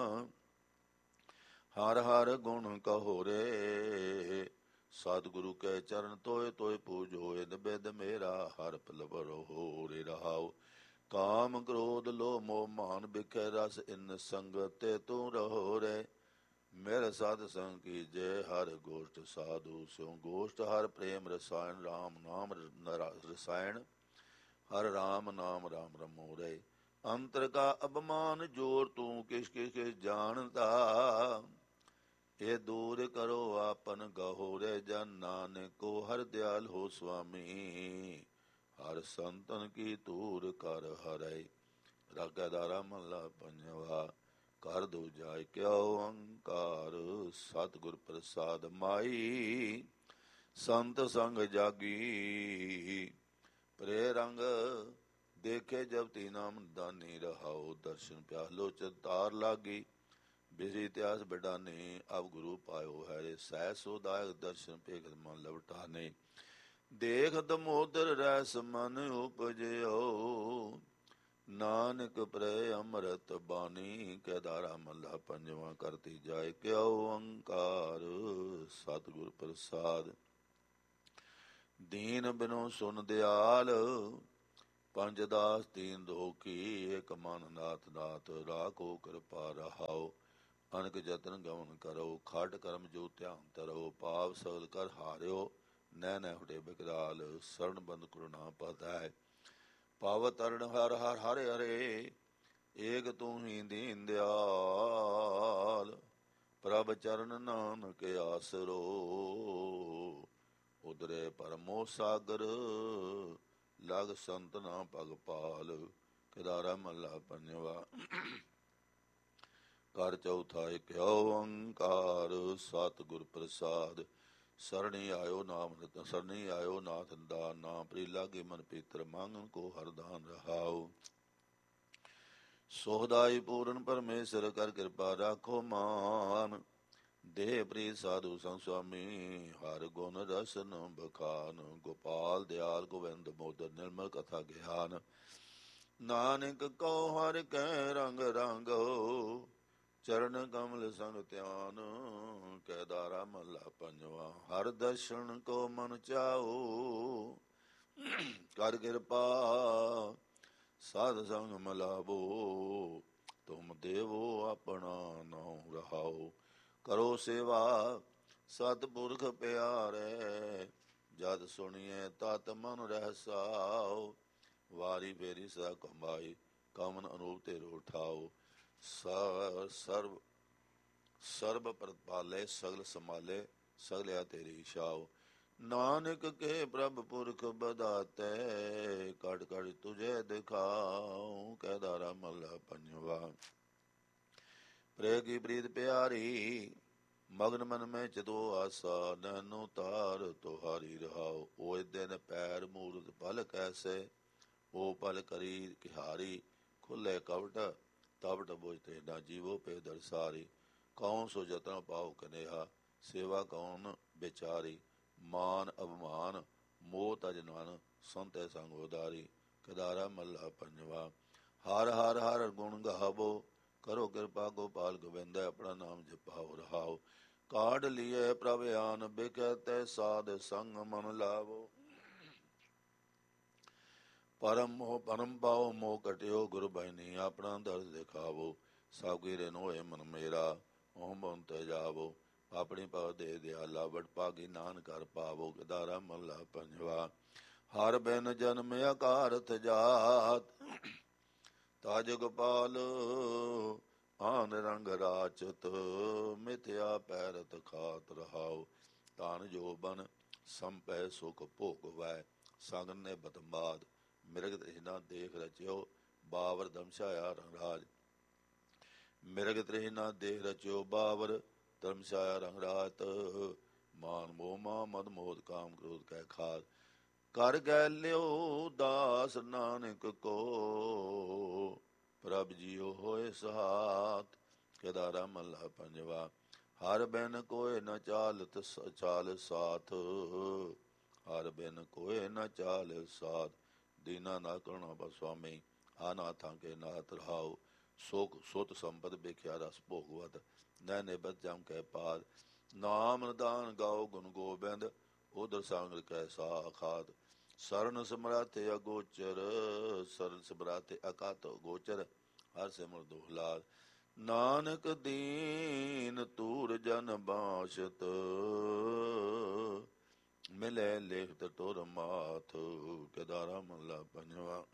ਹਰ ਹਰ ਗੁਣ ਕਹੋ ਰੇ। ਸਤਿਗੁਰੂ ਕੈ ਚਰਨ ਤੋਏ ਤੋਏ ਪੂਜੋ। ਇਨ ਬਿਦ ਮੇਰਾ ਹਰ ਪਲਵਰ ਹੋ ਰੇ ਰਹਾਉ। ਕਾਮ ਕ੍ਰੋਧ ਲੋਭ ਮੋਹ ਮਾਨ ਬਿਖੈ ਰਸ। ਇਨ ਸੰਗਤ ਤੇ ਤੂੰ ਰਹੋ ਰੇ। ਮੇਰੇ ਸਾਧ ਸੰਗ ਕੀ ਜੈ ਹਰ ਗੋਸ਼ਟ ਸਾਧੂ ਸਿਉ ਗੋਸ਼ਟ ਹਰ ਪ੍ਰੇਮ ਰਸਾਇਣ ਰਾਮ ਨਾਮ ਰਸਾਇਣ ਹਰ ਰਾਮ ਨਾਮ ਰਾਮ ਰਮੋ ਰੇ ਅੰਤਰ ਕਾ ਅਭਮਾਨ ਜੋਰ ਤੂੰ ਕਿਸ ਕਿਸ ਜਾਣਦਾ ਇਹ ਦੂਰ ਕਰੋ ਆਪਨ ਗਹੋ ਰੇ ਜਨ ਨਾਨਕੋ ਹਰ ਦਿਆਲ ਹੋ ਸੁਆਮੀ ਹਰ ਸੰਤਨ ਕੀ ਤੂਰ ਕਰ ਹਰੇ ਰਾਗਾਦਾਰਾ ਮਹਲਾ ਪੰਜਵਾ ਕਰ ਦੋ ਜਾਇ ਕਿਉ ਅੰਕਾਰ ਸਤਿਗੁਰ ਪ੍ਰਸਾਦ ਮਾਈ ਸੰਤ ਸੰਗ ਜਾਗੀ ਪ੍ਰੇ ਰੰਗ ਦੇਖੇ ਜਬ ਤੀ ਨਾਮ ਦਾਨੀ ਰਹਾਓ ਦਰਸ਼ਨ ਪਿਆਲੋ ਚਤਾਰ ਲਾਗੀ ਬਿਸਰੀ ਇਤਿਹਾਸ ਬਿਡਾਨੇ ਅਬ ਗੁਰੂ ਪਾਇਓ ਹੈ ਸਹਿ ਸੋਦਾਇਕ ਦਰਸ਼ਨ ਪੇਖਤ ਮਨ ਲਵਟਾਨੇ ਦੇਖ ਦਮੋਦਰ ਰੈਸ ਮਨ ਉਪਜਿਓ ਨਾਨਕ ਪ੍ਰੈ ਅੰਮ੍ਰਿਤ ਬਾਣੀ ਕੇਦਾਰਾ ਮੱਲਾ ਪੰਜਵਾਂ ਕਰਤੀ ਜਾਏ ਕਿਉ ਓੰਕਾਰ ਸਤਿਗੁਰ ਪ੍ਰਸਾਦ ਦੀਨ ਬਿਨੋ ਸੁਨ ਦਿਆਲ ਪੰਜ ਦਾਸ ਤੀਨ ਦੋਖੀ ਏਕ ਮਨ ਨਾਥ ਨਾਥ ਰਾਖੋ ਕਿਰਪਾ ਰਹਾਓ ਅਨਕ ਜਤਨ ਗਮਨ ਕਰੋ ਖਟ ਕਰਮ ਜੋ ਧਿਆਨ ਧਰੋ ਪਾਪ ਸਗਲ ਕਰ ਹਾਰਿਓ ਨੈ ਨੈ ਹੁਟੇ ਬਿਕਰਾਲ ਸਰਣ ਬੰਦ ਕਰੁਣਾ ਪਤੈ ਪਾਵਤ ਅਰਣ ਹਰ ਹਰ ਹਰੇ ਹਰੇ ਏਕ ਤੂੰ ਹੀ ਦੀਨ ਦਿਆਲ ਪ੍ਰਭ ਚਰਨ ਨਾਨਕ ਆਸਰੋ ਉਦਰੇ ਪਰਮੋ ਸਾਗਰ ਲਗ ਸੰਤ ਨਾ ਪਗ ਪਾਲ ਕੇਦਾਰਾ ਮਹਲਾ ਪੰਜਵਾ ਕਰ ਚੌਥਾ ਇਕ ਓੰਕਾਰ ਸਤਿਗੁਰ ਪ੍ਰਸਾਦ ਸਰਣੀ ਆਇਓ ਨਾਮ ਸਰਣੀ ਆਇਓ ਨਾਥ ਦਾ ਨਾਮ ਪ੍ਰੀ ਲਾਗੇ ਮਨ ਪੀਤਰ ਮੰਗਨ ਕੋ ਹਰਦਾਨ ਰਹਾਉ ਸੋਹਦਾਈ ਪੂਰਨ ਪਰਮੇਸ਼ਰ ਕਰ ਕਿਰਪਾ ਰਾਖੋ ਮਾਨ ਦੇਹ ਪ੍ਰੀ ਸਾਧੂ ਸੰਗ ਸੁਆਮੀ ਹਰ ਗੁਣ ਰਸਨ ਬਖਾਨ ਗੋਪਾਲ ਦਿਆਲ ਗੋਵਿੰਦ ਮੋਦਰ ਨਿਰਮਲ ਕਥਾ ਗਿਆਨ ਨਾਨਕ ਕਉ ਹਰ ਕੈ ਰੰਗ ਰੰਗੋ ਚਰਨ ਕਮਲ ਸੰਗ ਧਿਆਨ ਕੇਦਾਰਾ ਮਹਲਾ ਪੰਜਵਾ ਹਰ ਦਰਸ਼ਨ ਕੋ ਮਨ ਚਾਓ ਕਰ ਕਿਰਪਾ ਸਾਧ ਸੰਗ ਮਲਾਵੋ ਤੁਮ ਦੇਵੋ ਆਪਣਾ ਨਾਉ ਰਹਾਓ ਕਰੋ ਸੇਵਾ ਸਤਿਪੁਰਖ ਪਿਆਰੇ ਜਦ ਸੁਣੀਏ ਤਤ ਮਨ ਰਹਿਸਾਓ ਵਾਰੀ ਫੇਰੀ ਸਦਾ ਕਮਾਈ ਕਮਨ ਅਨੂਪ ਤੇ ਰੋਠਾਓ ਸਰਬ ਪ੍ਰਤਪਾਲੇ ਸਗਲ ਸੰਭਾਲੇ ਸਗਲਿਆ ਤੇਰੀ ਛਾਓ ਨਾਨਕ ਕੇ ਪ੍ਰਭ ਪੁਰਖ ਬਦਾਤੇ ਕੜ ਕੜ ਤੁਝੇ ਦਿਖਾਉ ਕੇਦਾਰਾ ਮਹਲਾ ਪੰਜਵਾ ਪ੍ਰੇ ਕੀ ਪ੍ਰੀਤ ਪਿਆਰੀ ਮਗਨ ਮਨ ਮੈਂ ਚਤੋ ਆਸਾ ਨੈਨੋ ਤਾਰ ਤੁਹਾਰੀ ਰਹਾਓ ਓਏ ਦਿਨ ਪੈਰ ਮੂਰਤ ਪਲ ਕੈਸੇ ਉਹ ਪਲ ਕਰੀ ਕਿਹਾਰੀ ਖੁੱਲੇ ਕਵਟ ਤਵਟ ਬੋਝਤੇ ਨਾ ਜੀਵੋ ਪੇ ਦਰਸਾਰੀ ਕੌਣ ਸੋ ਜਤਨ ਪਾਉ ਕਨੇਹਾ ਸੇਵਾ ਕੌਣ ਵਿਚਾਰੀ ਮਾਨ ਅਭਮਾਨ ਮੋਹ ਤਜਨਵਨ ਸੰਤੇ ਸੰਗ ਉਦਾਰੀ ਕੇਦਾਰਾ ਮਹਲਾ ਪੰਜਵਾ ਹਰ ਹਰ ਹਰ ਗੁਣ ਗਾਵੋ ਕਰੋ ਕਿਰਪਾ ਗੋਪਾਲ ਗੋਬਿੰਦ ਆਪਣਾ ਨਾਮ ਜਪਾਓ ਰਹਾਓ ਕਾਢ ਲੀਏ ਪ੍ਰਭ ਆਨ ਬਿਕਤੈ ਸਾਧ ਸੰਗ ਮਨ ਲਾਵੋ ਪਰਮ ਪਾਓ ਮੋਹ ਕਟਿਓ ਗੁਰ ਬੈਨੀ ਆਪਣਾ ਦਰਦ ਦਿਖਾਵੋ ਸਭ ਕੀ ਰਿਨ ਹੋਏ ਮਨ ਮੇਰਾ ਓਹ ਮਨ ਤੇ ਜਾਵੋ ਆਪਣੀ ਪਵ ਦੇ ਦਿਆਲਾ ਵਡ ਭਾਗੀ ਨਾਨ ਕਰ ਪਾਵੋ ਕੇਦਾਰਾ ਮਹਲਾ ਪੰਜਵਾ ਹਰ ਬਿਨ ਜਨਮ ਅਕਾਰਥ ਜਾਤ ਤਾਜ ਗੋਪਾਲ ਆਨ ਰੰਗ ਰਾਚਤ ਮਿਥਿਆ ਪੈਰਤ ਖਾਤ ਰਹਾਓ ਤਾਨ ਜੋ ਬਨ ਸੰਪੈ ਸੁਖ ਭੋਗ ਵੈ ਸੰਗ ਨੇ ਬਤਮਾਦ ਮਿਰਗ ਤ੍ਰਿਸ਼ਨਾ ਦੇਖ ਰਚਿਓ ਬਾਵਰ ਦਮਸ਼ਾਇਆ ਰੰਗਰਾਜ ਮਿਰਗ ਤ੍ਰਿਸ਼ਨਾ ਦੇਖ ਰਚਿਓ ਬਾਵਰ ਧਰਮਸ਼ਾਇਆ ਰੰਗਰਾਤ ਮਾਨ ਮੋਹ ਮਾ ਮਦ ਮੋਦ ਕਾਮ ਕ੍ਰੋਧ ਕੈ ਖਾਦ ਕਰ ਗੈ ਲਿਓ ਦਾਸ ਨਾਨਕ ਕੋ ਪ੍ਰਭ ਜੀਓ ਹੋਏ ਸਹਾਤ ਕੇਦਾਰਾ ਮਹਲਾ ਪੰਜਵਾ ਹਰ ਬਿਨ ਕੋਇ ਨ ਚਾਲਤ ਚਾਲ ਸਾਥ ਹਰ ਬਿਨ ਕੋਇ ਨ ਚਾਲ ਸਾਥ ਦੀਨਾ ਨਾ ਕਰੁਣਾ ਬਾ ਸੁਆਮੀ ਆਨਾਥਾਂ ਕੇ ਨਾਥ ਰਹਾਉ ਸੋਖ ਸੁਤ ਸੰਪਦ ਬੇਖਿਆ ਰਸ ਭੋਗਵਤ ਨੈ ਨਿਬਤ ਜਮ ਕੈ ਪਾਦ ਨਾਮ ਨਿਦਾਨ ਗਾਓ ਗੁਣ ਗੋਬਿੰਦ ਉਦਰ ਸੰਗ ਕੈ ਸਾਖਾਤ ਸਰਨ ਸਮਰਾਤੇ ਅਗੋਚਰ ਸਰਨ ਸਮਰਾਤੇ ਅਕਾਤ ਗੋਚਰ ਹਰ ਸਿਮਰ ਦੋਹਲਾਦ ਨਾਨਕ ਦੀਨ ਤੂਰ ਜਨ ਬਾਸ਼ਤ, ਮਿਲੇ ਲਿਖਤ ਟੁਰ ਮਾਥ। ਕੇਦਾਰਾ ਮਹਲਾ ਪੰਜਵਾ।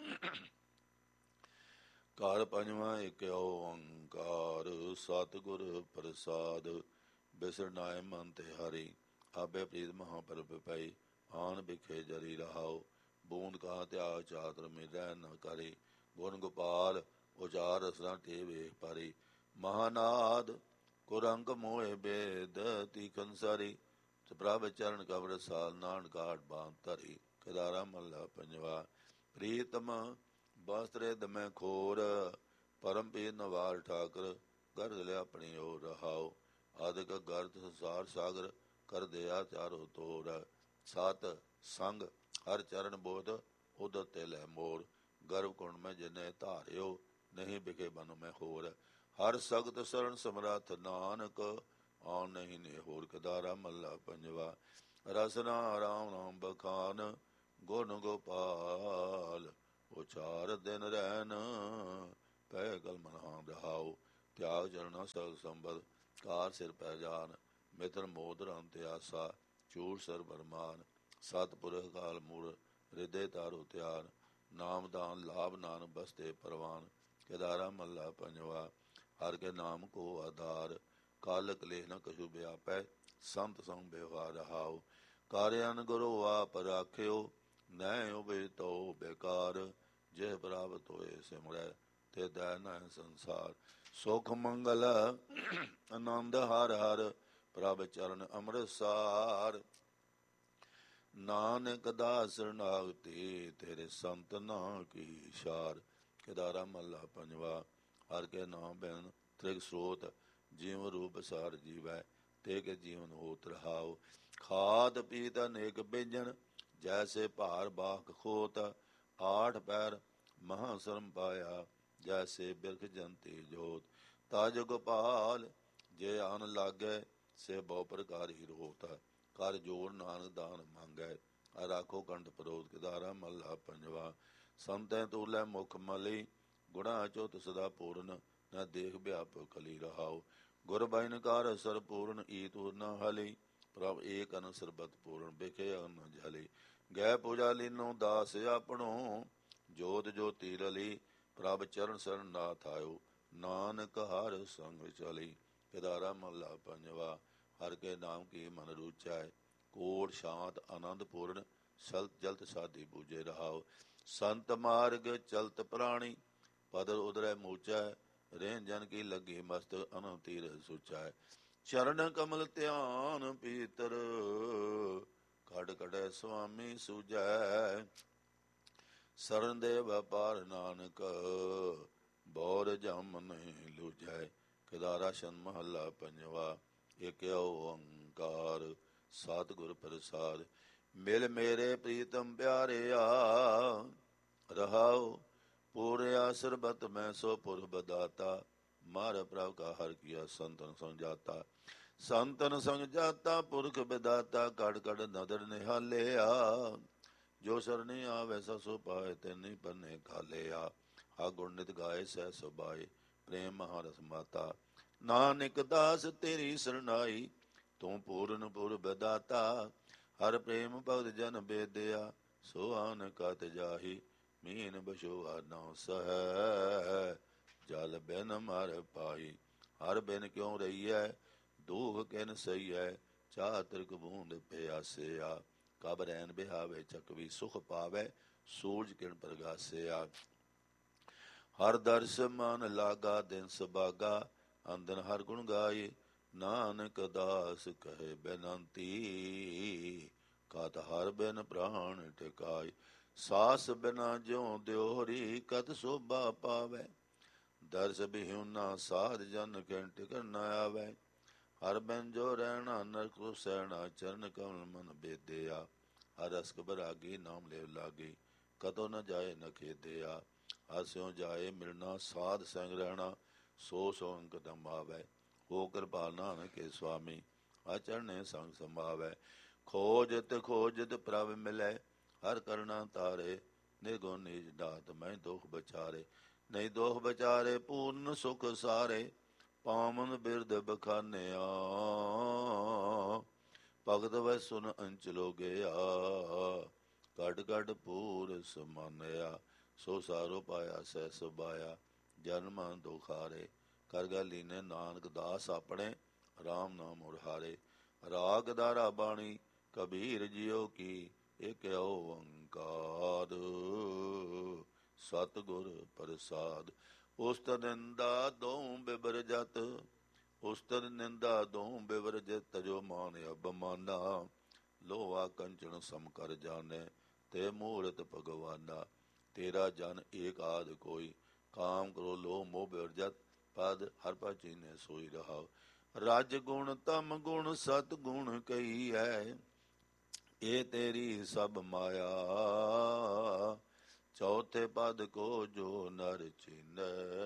ਘਰ ਪੰਜਵਾਂ ਏਕ ਓੰਕਾਰ, ਸਤਿਗੁਰ ਪ੍ਰਸਾਦ। ਬਿਸਰਨਾਏ ਮਨ ਤੇ ਹਰੀ, ਆਪੇ ਪ੍ਰੀਤ ਮਹਾਪਰਬ ਪਈ। ਆਨ ਬਿਖੇ ਜਰੀ ਰਹਾਉ, ਬੂੰਦ ਕਾ ਧਿਆ ਚਾਤਰ ਮਿਲੈ ਨ ਕਰੀ। ਗੁਣ ਗੋਪਾਲ ਉਚਾਰ ਰਸਨਾ ਟੇ ਵੇਖ ਪਾਰੀ। ਮਹਾਨਾਦ ਕੁਰੰਕ ਮੋਹਿ ਬੇਦ ਤੀਖਨ ਸਾਰੀ। ਪ੍ਰਭ ਚਰਨ ਕਬਰ ਸਾਲ, ਨਾਨਕ ਕਾਟ ਬਾਂਧ ਧਰੀ। ਕੇਦਾਰਾ ਮਹਲਾ ਪੰਜਵਾ। ਪ੍ਰੀਤਮ ਬਸਤਰੇ ਦਮੈ ਖੋਰ, ਪਰਮ ਪੀਰ ਨਵਾਰ ਠਾਕਰ। ਗਰਦ ਲਿਆ ਆਪਣੀ ਓਰ ਰਹਾਉ, ਆਦਿਕ ਗਰਦ ਸੰਸਾਰ ਸਾਗਰ। ਕਰ ਦਿਆ ਚਾਰੋ ਤੋਰ, ਸਤ ਸੰਗ ਹਰ ਚਰਨ ਬੋਧ। ਉਦਤ ਤੇ ਲੈ ਮੋਰ, ਗਰਭ ਕੁੰਡ ਮੈਂ ਜਿਨੇ ਧਾਰਿਓ। ਨਹੀਂ ਬਿਖੇ ਬਨ ਮੈਂ ਹੋਰ, ਹਰ ਸਗਤ ਸਰਣ ਸਮਰੱਥ। ਨਾਨਕ ਆਉ ਨਹੀਂ ਨੇ ਹੋਰ। ਕੇਦਾਰਾ ਮਹਲਾ ਪੰਜਵਾ। ਰਸਨਾ ਰਾਮ ਨਾਮ ਬਖਾਨ, ਗੁਣ ਗੋਪਾਲ ਉਚਾਰ ਦਿਨ ਰਹਿਨ। ਪੈ ਕਲ ਮਨਹਾਨ ਰਹਾਉ, ਤਿਆਗ ਚਰਣਾ ਸਗ ਸੰਬਦ। ਕਾਰ ਸਿਰ ਪੈ ਜਾਨ, ਮਿਤਰ ਮੋਦ ਅੰਤ ਆਸਾ। ਚੂਰ ਸਰ ਬਰਮਾਨ, ਸਤਿਪੁਰਖ ਕਾਲ ਮੂੜ। ਹਿਰਦੇ ਤਾਰੋ ਧਿਆਨ, ਨਾਮਦਾਨ ਲਾਭ ਨਾਨਕ ਬਸਤੇ ਪਰਵਾਨ। ਕੇਦਾਰਾ ਮਹਲਾ ਪੰਜਵਾ। ਹਰ ਕੇ ਨਾਮ ਕੋ ਆਧਾਰ, ਕਾਲ ਕਲੇਹ ਨ ਕਛੂ ਵਿਆਪੈ। ਸੰਤ ਸੰਗ ਵਿਵਹਾਰ ਰਹਾਉ, ਕਾਰਿਆਨ ਗੁਰੂ ਆਪ ਰਾਖਿਓ। ਨਹਿ ਉਬੇ ਤੋ ਬੇਕਾਰ, ਜਿਹ ਪ੍ਰਾਪਤ ਹੋਏ ਸਿਮਰੈ। ਤੇ ਦੈ ਨਹਿ ਸੰਸਾਰ, ਸੁਖ ਮੰਗਲ ਆਨੰਦ ਹਰ ਹਰ। ਪ੍ਰਭ ਚਰਨ ਅੰਮ੍ਰਿਤ ਸਾਰ, ਨਾਨਕ ਦਾਸ ਸ਼ਰਨਾਗਤੀ। ਤੇਰੇ ਸੰਤ ਨਾ ਕੀ ਸਾਰ। ਕੇਦਾਰਾ ਮਹਲਾ ਪੰਜਵਾ। ਹਰ ਕੇ ਨਾਮ ਬਿਨ ਤ੍ਰਿਗ ਸ੍ਰੋਤ, ਜੀਵ ਰੂਪ ਸਾਰ ਜੀਵੈ। ਤੇ ਕੇ ਜੀਵਨ ਹੋਤ ਰਹਾਉ, ਖਾਦ ਪੀਤ ਅਨੇਕ ਬਿੰਜਨ। ਜੈਸੇ ਭਾਰ ਬਾਖ ਖੋਤ, ਆਠ ਪੈਰ ਮਹਾ ਸ਼ਰਮ ਪਾਇਆ। ਜੈਸੇ ਬਿਰਖ ਜੰਤੀ ਜੋਤ, ਤਜ ਗੋਪਾਲ ਜੇ ਆਨ ਲਾਗੈ। ਸੇ ਬਹੁ ਪ੍ਰਕਾਰੀ ਰੋਤ, ਕਰ ਜੋਰ ਨਾਨਕ ਦਾਨ ਮੰਗੈ। ਰਾਖੋ ਕੰਠ ਪਰੋਧ। ਕੇਦਾਰਾ ਮਹਲਾ ਪੰਜਵਾ। ਸੰਤੈ ਤੂਲੈ ਮੁਖ ਮਲੀ, ਗੁਣਾ ਚੁਤ ਸਦਾ ਪੂਰਨ। ਨ ਦੇਖ ਵਿਆਪਕ ਕਲੀ ਰਹਾਉ, ਗੁਰ ਬੈਨ ਕਾਰ ਸਰ ਪੂਰਨ। ਈ ਤੂਰ ਨ ਹਲੀ, ਪ੍ਰਭ ਏਕ ਅਨ ਸਰਬਤ ਪੂਰਨ। ਬਿਖੇ ਅਨ ਜਲੀ, ਗੈ ਪੂਜਾ ਲੀਨੋ ਦਾਸ ਆਪਣੋ। ਜੋਤ ਜੋਤੀ ਰਲੀ, ਪ੍ਰਭ ਚਰਨ ਸਰਣ ਨਾਥ ਆਇਓ। ਨਾਨਕ ਹਰ ਸੰਗ ਚਲੀ। ਕੇਦਾਰਾ ਮਹਲਾ ਪੰਜਵਾ। ਹਰ ਕੇ ਨਾਮ ਕੀ ਮਨ ਰੂਚੈ, ਕੋਟ ਸ਼ਾਂਤ ਆਨੰਦ ਪੂਰਨ। ਸਲਤ ਜਲਤ ਸਾਧੀ ਪੂਜੇ ਰਹਾਉ, ਸੰਤ ਮਾਰਗ ਚਲਤ ਪ੍ਰਾਣੀ। ਪਦਰ ਉਦਰੈ ਮੂਚੈ, ਰਹਿ ਜਨ ਕੀ ਲੱਗੀ ਮਸਤ। ਅਨੰਤ ਤੀਰਥ ਸੁਚੈ, ਚਰਨ ਕਮਲ ਧਿਆਨ ਪੀਤਰ। ਖੜ ਖੜੈ ਸੁਆਮੀ ਸੂਝੈ, ਸਰਨ ਦੇ ਵਪਾਰ ਨਾਨਕ। ਬੌਰ ਜਮ ਨਹੀਂ ਲੂਝੈ। ਕੇਦਾਰਾ ਸ਼ਨ ਮਹੱਲਾ ਪੰਜਵਾ। ਏਕ ਓੰਕਾਰ, ਸਤਿਗੁਰ ਪ੍ਰਸਾਦ। ਮਿਲ ਮੇਰੇ ਪ੍ਰੀਤਮ ਪਿਆਰਿਆ, ਰਹਾਉ ਪੂਰਿਆ ਸਰਬਤ ਮੈਂ। ਸੋ ਪੁਰਬ ਦਾਤਾ, ਮਾਰ ਪ੍ਰਭ ਕਾ ਹਰ ਕੀਆ। ਸੰਤਨ ਸੰਗ ਜਾਤਾ, ਸੰਤਨ ਸੰਗ ਜਾਤਾ। ਪੁਰਖ ਵਿਦਾਤਾ, ਕੜ ਕੜ ਨਦਰ ਨਿਹਾਲਿਆ। ਜੋ ਸਰਣੀ ਆਵੈ ਸੋ ਸੋ ਪਾਏ, ਤੈਨੀ ਪੰਨੇ ਖਾਲਿਆ। ਹਾ ਗੁਣ ਨਿਤ ਗਾਏ ਸਹਿ ਸੁਭਾਏ, ਪ੍ਰੇਮ ਮਹਾਰਸ ਮਾਤਾ। ਨਾਨਕ ਦਾਸ ਤੇਰੀ ਸਰਨਾਈ, ਤੂੰ ਪੂਰਨ ਪੁਰਬ ਦਾਤਾ। ਹਰ ਪ੍ਰੇਮ ਭਗਤ ਜਨ ਬੇਦਿਆ, ਸੋ ਆਨ ਕਤ ਜਾਹੀ। ਮੀਨ ਬਸ਼ੋਆ ਨਉ ਸਹੈ, ਜਲ ਬਿਨ ਮਰ ਪਾਈ। ਹਰ ਬਿਨ ਕਿਉ ਰਹੀਐ, ਦੁਖ ਕਿਨ ਸਹੀਐ। ਚਾਹ ਤਿਰਕ ਬੂੰਦ ਪਿਆਸਿਆ, ਕਬ ਰੈਨ ਬਿਹਾਵੇ। ਚਕਵੀ ਸੁਖ ਪਾਵੈ, ਸੂਰਜ ਕਿਰਨ ਪ੍ਰਗਾਸਿਆ। ਹਰ ਦਰਸ ਮਨ ਲਾਗਾ, ਦਿਨ ਸੁਭਾਗਾ। ਅੰਦਨ ਹਰ ਗੁਣ ਗਾਏ, ਨਾਨਕ ਦਾਸ ਕਹੇ ਬੇਨੰਤੀ। ਕਤ ਹਰ ਬਿਨ ਪ੍ਰਾਣ ਟਿਕਾਏ, ਸਾਸ ਬਿਨਾ ਜਿਉ ਦਿਓਹਰੀ। ਕਤ ਸੋਭਾ ਪਾਵੈ, ਦਰਸ ਬਿਹੁ ਨਾ ਸਾਧ। ਜਨ ਕਿਨ ਟਿਕਣ ਨ ਆਵੈ, ਹਰ ਬਿਨ ਜੋ ਰਹਿਣਾ। ਨਰਕ ਸਹਿਣਾ, ਚਰਨ ਕਮਲ ਮਨ ਬੇਦਿਆ। ਹਰ ਰਸਕ ਬਰਾਗੀ, ਨਾਮ ਲੇਵ ਲਾਗੀ। ਕਤੋ ਨ ਜਾਏ ਨ ਖੇਦਿਆ, ਹਰ ਸਿਉ ਜਾਏ ਮਿਲਣਾ। ਸਾਧ ਸੰਗ ਰਹਿਣਾ, ਸੋ ਸੋ ਅੰਕ ਆਵੈ। ਹੋ ਕਿਰਪਾਲ ਨਾਨਕ ਕੇ ਸੁਆਮੀ, ਹਰ ਚਰਣੇ ਸੰਗ ਸੰਭਾਵੈ। ਖੋਜਤ ਖੋਜਤ ਪ੍ਰਭ ਮਿਲੈ, ਹਰ ਕਰਣਾ ਤਾਰੇ। ਨਿਰਗੁਣ ਨਿਜ ਦਾਤ ਮੈਂ ਦੁਖ ਬਚਾਰੇ। ਨਹੀਂ ਦੋਖ ਬਚਾਰੇ, ਪੂਰਨ ਸੁਖ ਸਾਰੇ। ਪਾਵਨ ਬਿਰਦ ਬਖਾਨਿਆ, ਭਗਤ ਵੈ ਸੁਨ ਅੰਚਲੋ ਗਿਆ, ਕੱਢ ਕੱਢ ਪੂਰ ਸਮਾਨਿਆ, ਸੋ ਸਾਰੋ ਪਾਇਆ ਸਹਿ ਸੁਭਾਇਆ, ਜਨਮ ਦੁਖਾਰੇ, ਕਰ ਗਾ ਲੀਨੇ ਨਾਨਕ ਦਾਸ ਆਪਣੇ, ਰਾਮ ਨਾਮ ਉਰਹਾਰੇ। ਰਾਗ ਦਾਰਾ ਬਾਣੀ ਕਬੀਰ ਜਿਉ ਕੀ, ਇਕ ਓੰਕਾਰ ਸਤਿਗੁਰ ਪ੍ਰਸਾਦ। ਉਸਤਤ ਨਿੰਦਾ ਦੋਉ ਬਿਬਰ ਜਤ, ਉਸਤਤ ਨਿੰਦਾ ਦੋਉ ਬਿਬਰ ਜਤ, ਤਜੋ ਮਾਨ ਅਬਮਾਨਾ, ਲੋਹਾ ਕੰਚਨ ਸਮ ਕਰ ਜਾਣੈ, ਤੇ ਮੂਰਤ ਭਗਵਾਨਾ। ਤੇਰਾ ਜਨ ਏਕ ਆਦ ਕੋਈ, ਕਾਮ ਕਰੋ ਲੋਹ ਮੋਹ ਬਿਬਰ ਜਤ, ਪਦ ਹਰ ਪਦ ਚੀਨੈ ਸੋਈ ਰਹਾਉ। ਰਜ ਗੁਣ ਤਮ ਗੁਣ ਸਤ ਗੁਣ ਕਈ ਹੈ, ਇਹ ਤੇਰੀ ਸਭ ਮਾਇਆ, ਚੌਥੇ ਪਦ ਕੋ ਜੋ ਨਰ ਚੀਨੈ,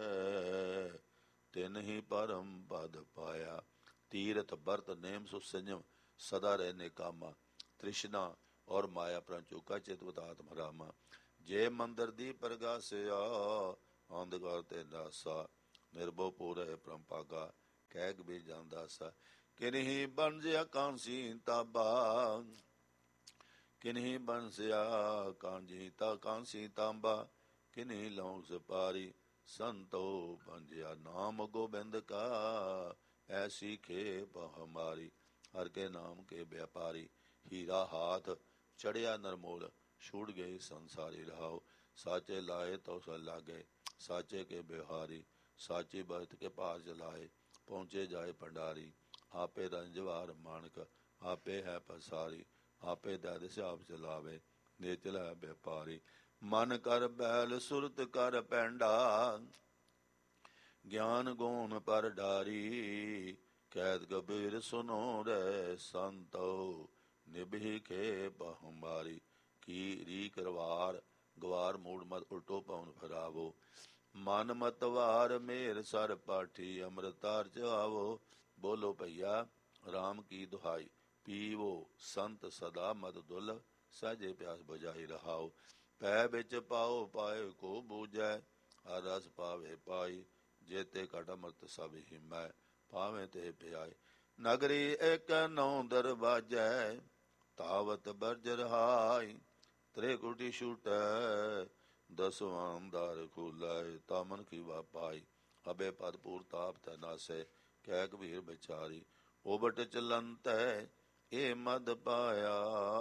ਤਿਨ ਹੀ ਪਰਮ ਪਦ ਪਾਇਆ। ਤੀਰਥ ਬਰਤ ਨੇਮ ਸੁ ਸੰਜਮ, ਸਦਾ ਰਹਿਨੇ ਕਾਮਾ, ਤ੍ਰਿਸ਼ਨਾ ਔਰ ਮਾਇਆ ਪ੍ਰੰਚੋਕਾ ਚਿਤ ਬਤਾਤਮ ਰਾਮਾ। ਜੇ ਮੰਦਰ ਦੀ ਪ੍ਰਗਾਸਿਆ, ਅੰਧਕਾਰ ਤੇ ਨਾਸਾ, ਨਿਰਭਉ ਪੂਰੇ ਪਰਮ ਭਾਗਾ, ਕਹਿ ਕਬੀਰ ਜਨ ਦਾਸਾ। ਕਿਨਹੀ ਬਣਜਿਆ ਕਾਂਸੀ ਤਾਬਾ, ਕਿਨਹੀ ਬੰਸਿਆ ਕਾਂਸੀ ਤਾਂਬਾ, ਕਿਨਹੀ ਲਉ ਸਪਾਰੀ, ਸੰਤੋ ਪੰਜਿਆ ਨਾਮ ਗੋਬਿੰਦ ਕਾ, ਐਸੀ ਖੇਪ ਹਮਾਰੀ। ਹਰ ਕੇ ਨਾਮ ਕੇ ਵਿਆਪਾਰੀ, ਹੀਰਾ ਹਾਥ ਚੜਿਆ ਨਰਮੋਲ, ਛੂਟ ਗਈ ਸੰਸਾਰੀ ਰਹਾਉ। ਸਾਚੇ ਲਾਏ ਤੋ ਸਲ ਲਾਗੇ, ਸਾਚੇ ਕੇ ਬਿਹਾਰੀ, ਸਾਚੀ ਬਖਤ ਕੇ ਪਾਰ ਚਲਾਏ, ਪਹੁੰਚੇ ਜਾਏ ਭੰਡਾਰੀ। ਆਪੇ ਰੰਜਵਾਰ ਮਾਣਕ, ਆਪੇ ਹੈ ਪਸਾਰੀ, ਆਪੇ ਦੈਦ ਸਿਆਪ ਚਲਾਵੇ, ਨੇਚਲ ਹੈ ਵਿਆਪਾਰੀ। ਮਨ ਕਰ ਬੈਲ ਸੁਰਤ ਕਰ ਪੈਂਡਾ, ਗਿਆਨ ਗੂਣ ਪਰ ਡਾਰੀ, ਕੈਦ ਕਬੀਰ ਸੁਨੋ ਰੇ ਸੰਤੋ, ਨਿਭੀ ਖੇਪ ਹਮਾਰੀ। ਕੀ ਰੀ ਕਰਵਾਰ ਗਵਾਰ ਮੂੜ ਮਤ ਉਲਟੋ ਪਵਨ ਫਿਰਾਵੋ, ਮਨ ਮਤਵਾਰ ਮੇਰ ਸਰ ਪਾਠੀ, ਅੰਮ੍ਰਿਤਾਰ ਚਾਵੋ। ਬੋਲੋ ਭਈਆ ਰਾਮ ਕੀ ਦੁਹਾਈ, ਪੀਵੋ ਸੰਤ ਸਦਾ ਮਦ ਦੁਲ, ਸਹਜੇ ਪਿਆਸ ਬੁਝਾਈ ਰਹਾਓ। ਪੈ ਵਿੱਚ ਪਾਓ ਪਾਏ ਕੋ ਬੂਝੈ, ਹਰ ਰਸ ਪਾਵੇ ਪਾਈ, ਜੇਤੇ ਘਟ ਅੰਮ੍ਰਿਤ ਸਭ ਹਿਮੈ, ਪਾਵੇਂ ਤੇ ਪਿਆਏ। ਨਗਰੀ ਇੱਕ ਨੌ ਦਰਵਾਜੈ, ਤਾਵਤ ਬਰਜ ਰਹਾਈ, ਤ੍ਰਿਕੁਟੀ ਛੂਟੈ, ਦਸਵਾਂ ਦਰ ਖੁਲੈ, ਤਾਮਨ ਕੀ ਵਾਪਾਈ। ਅਬੇ ਪਦ ਪੂਰ ਤਾਪ ਤੈ ਨਾਸੈ, ਕਹਿ ਕਬੀਰ ਵਿਚਾਰੀ। ਉਬਟ ਚਲੰਤੈ ਇਹ ਮਦ ਪਾਇਆ,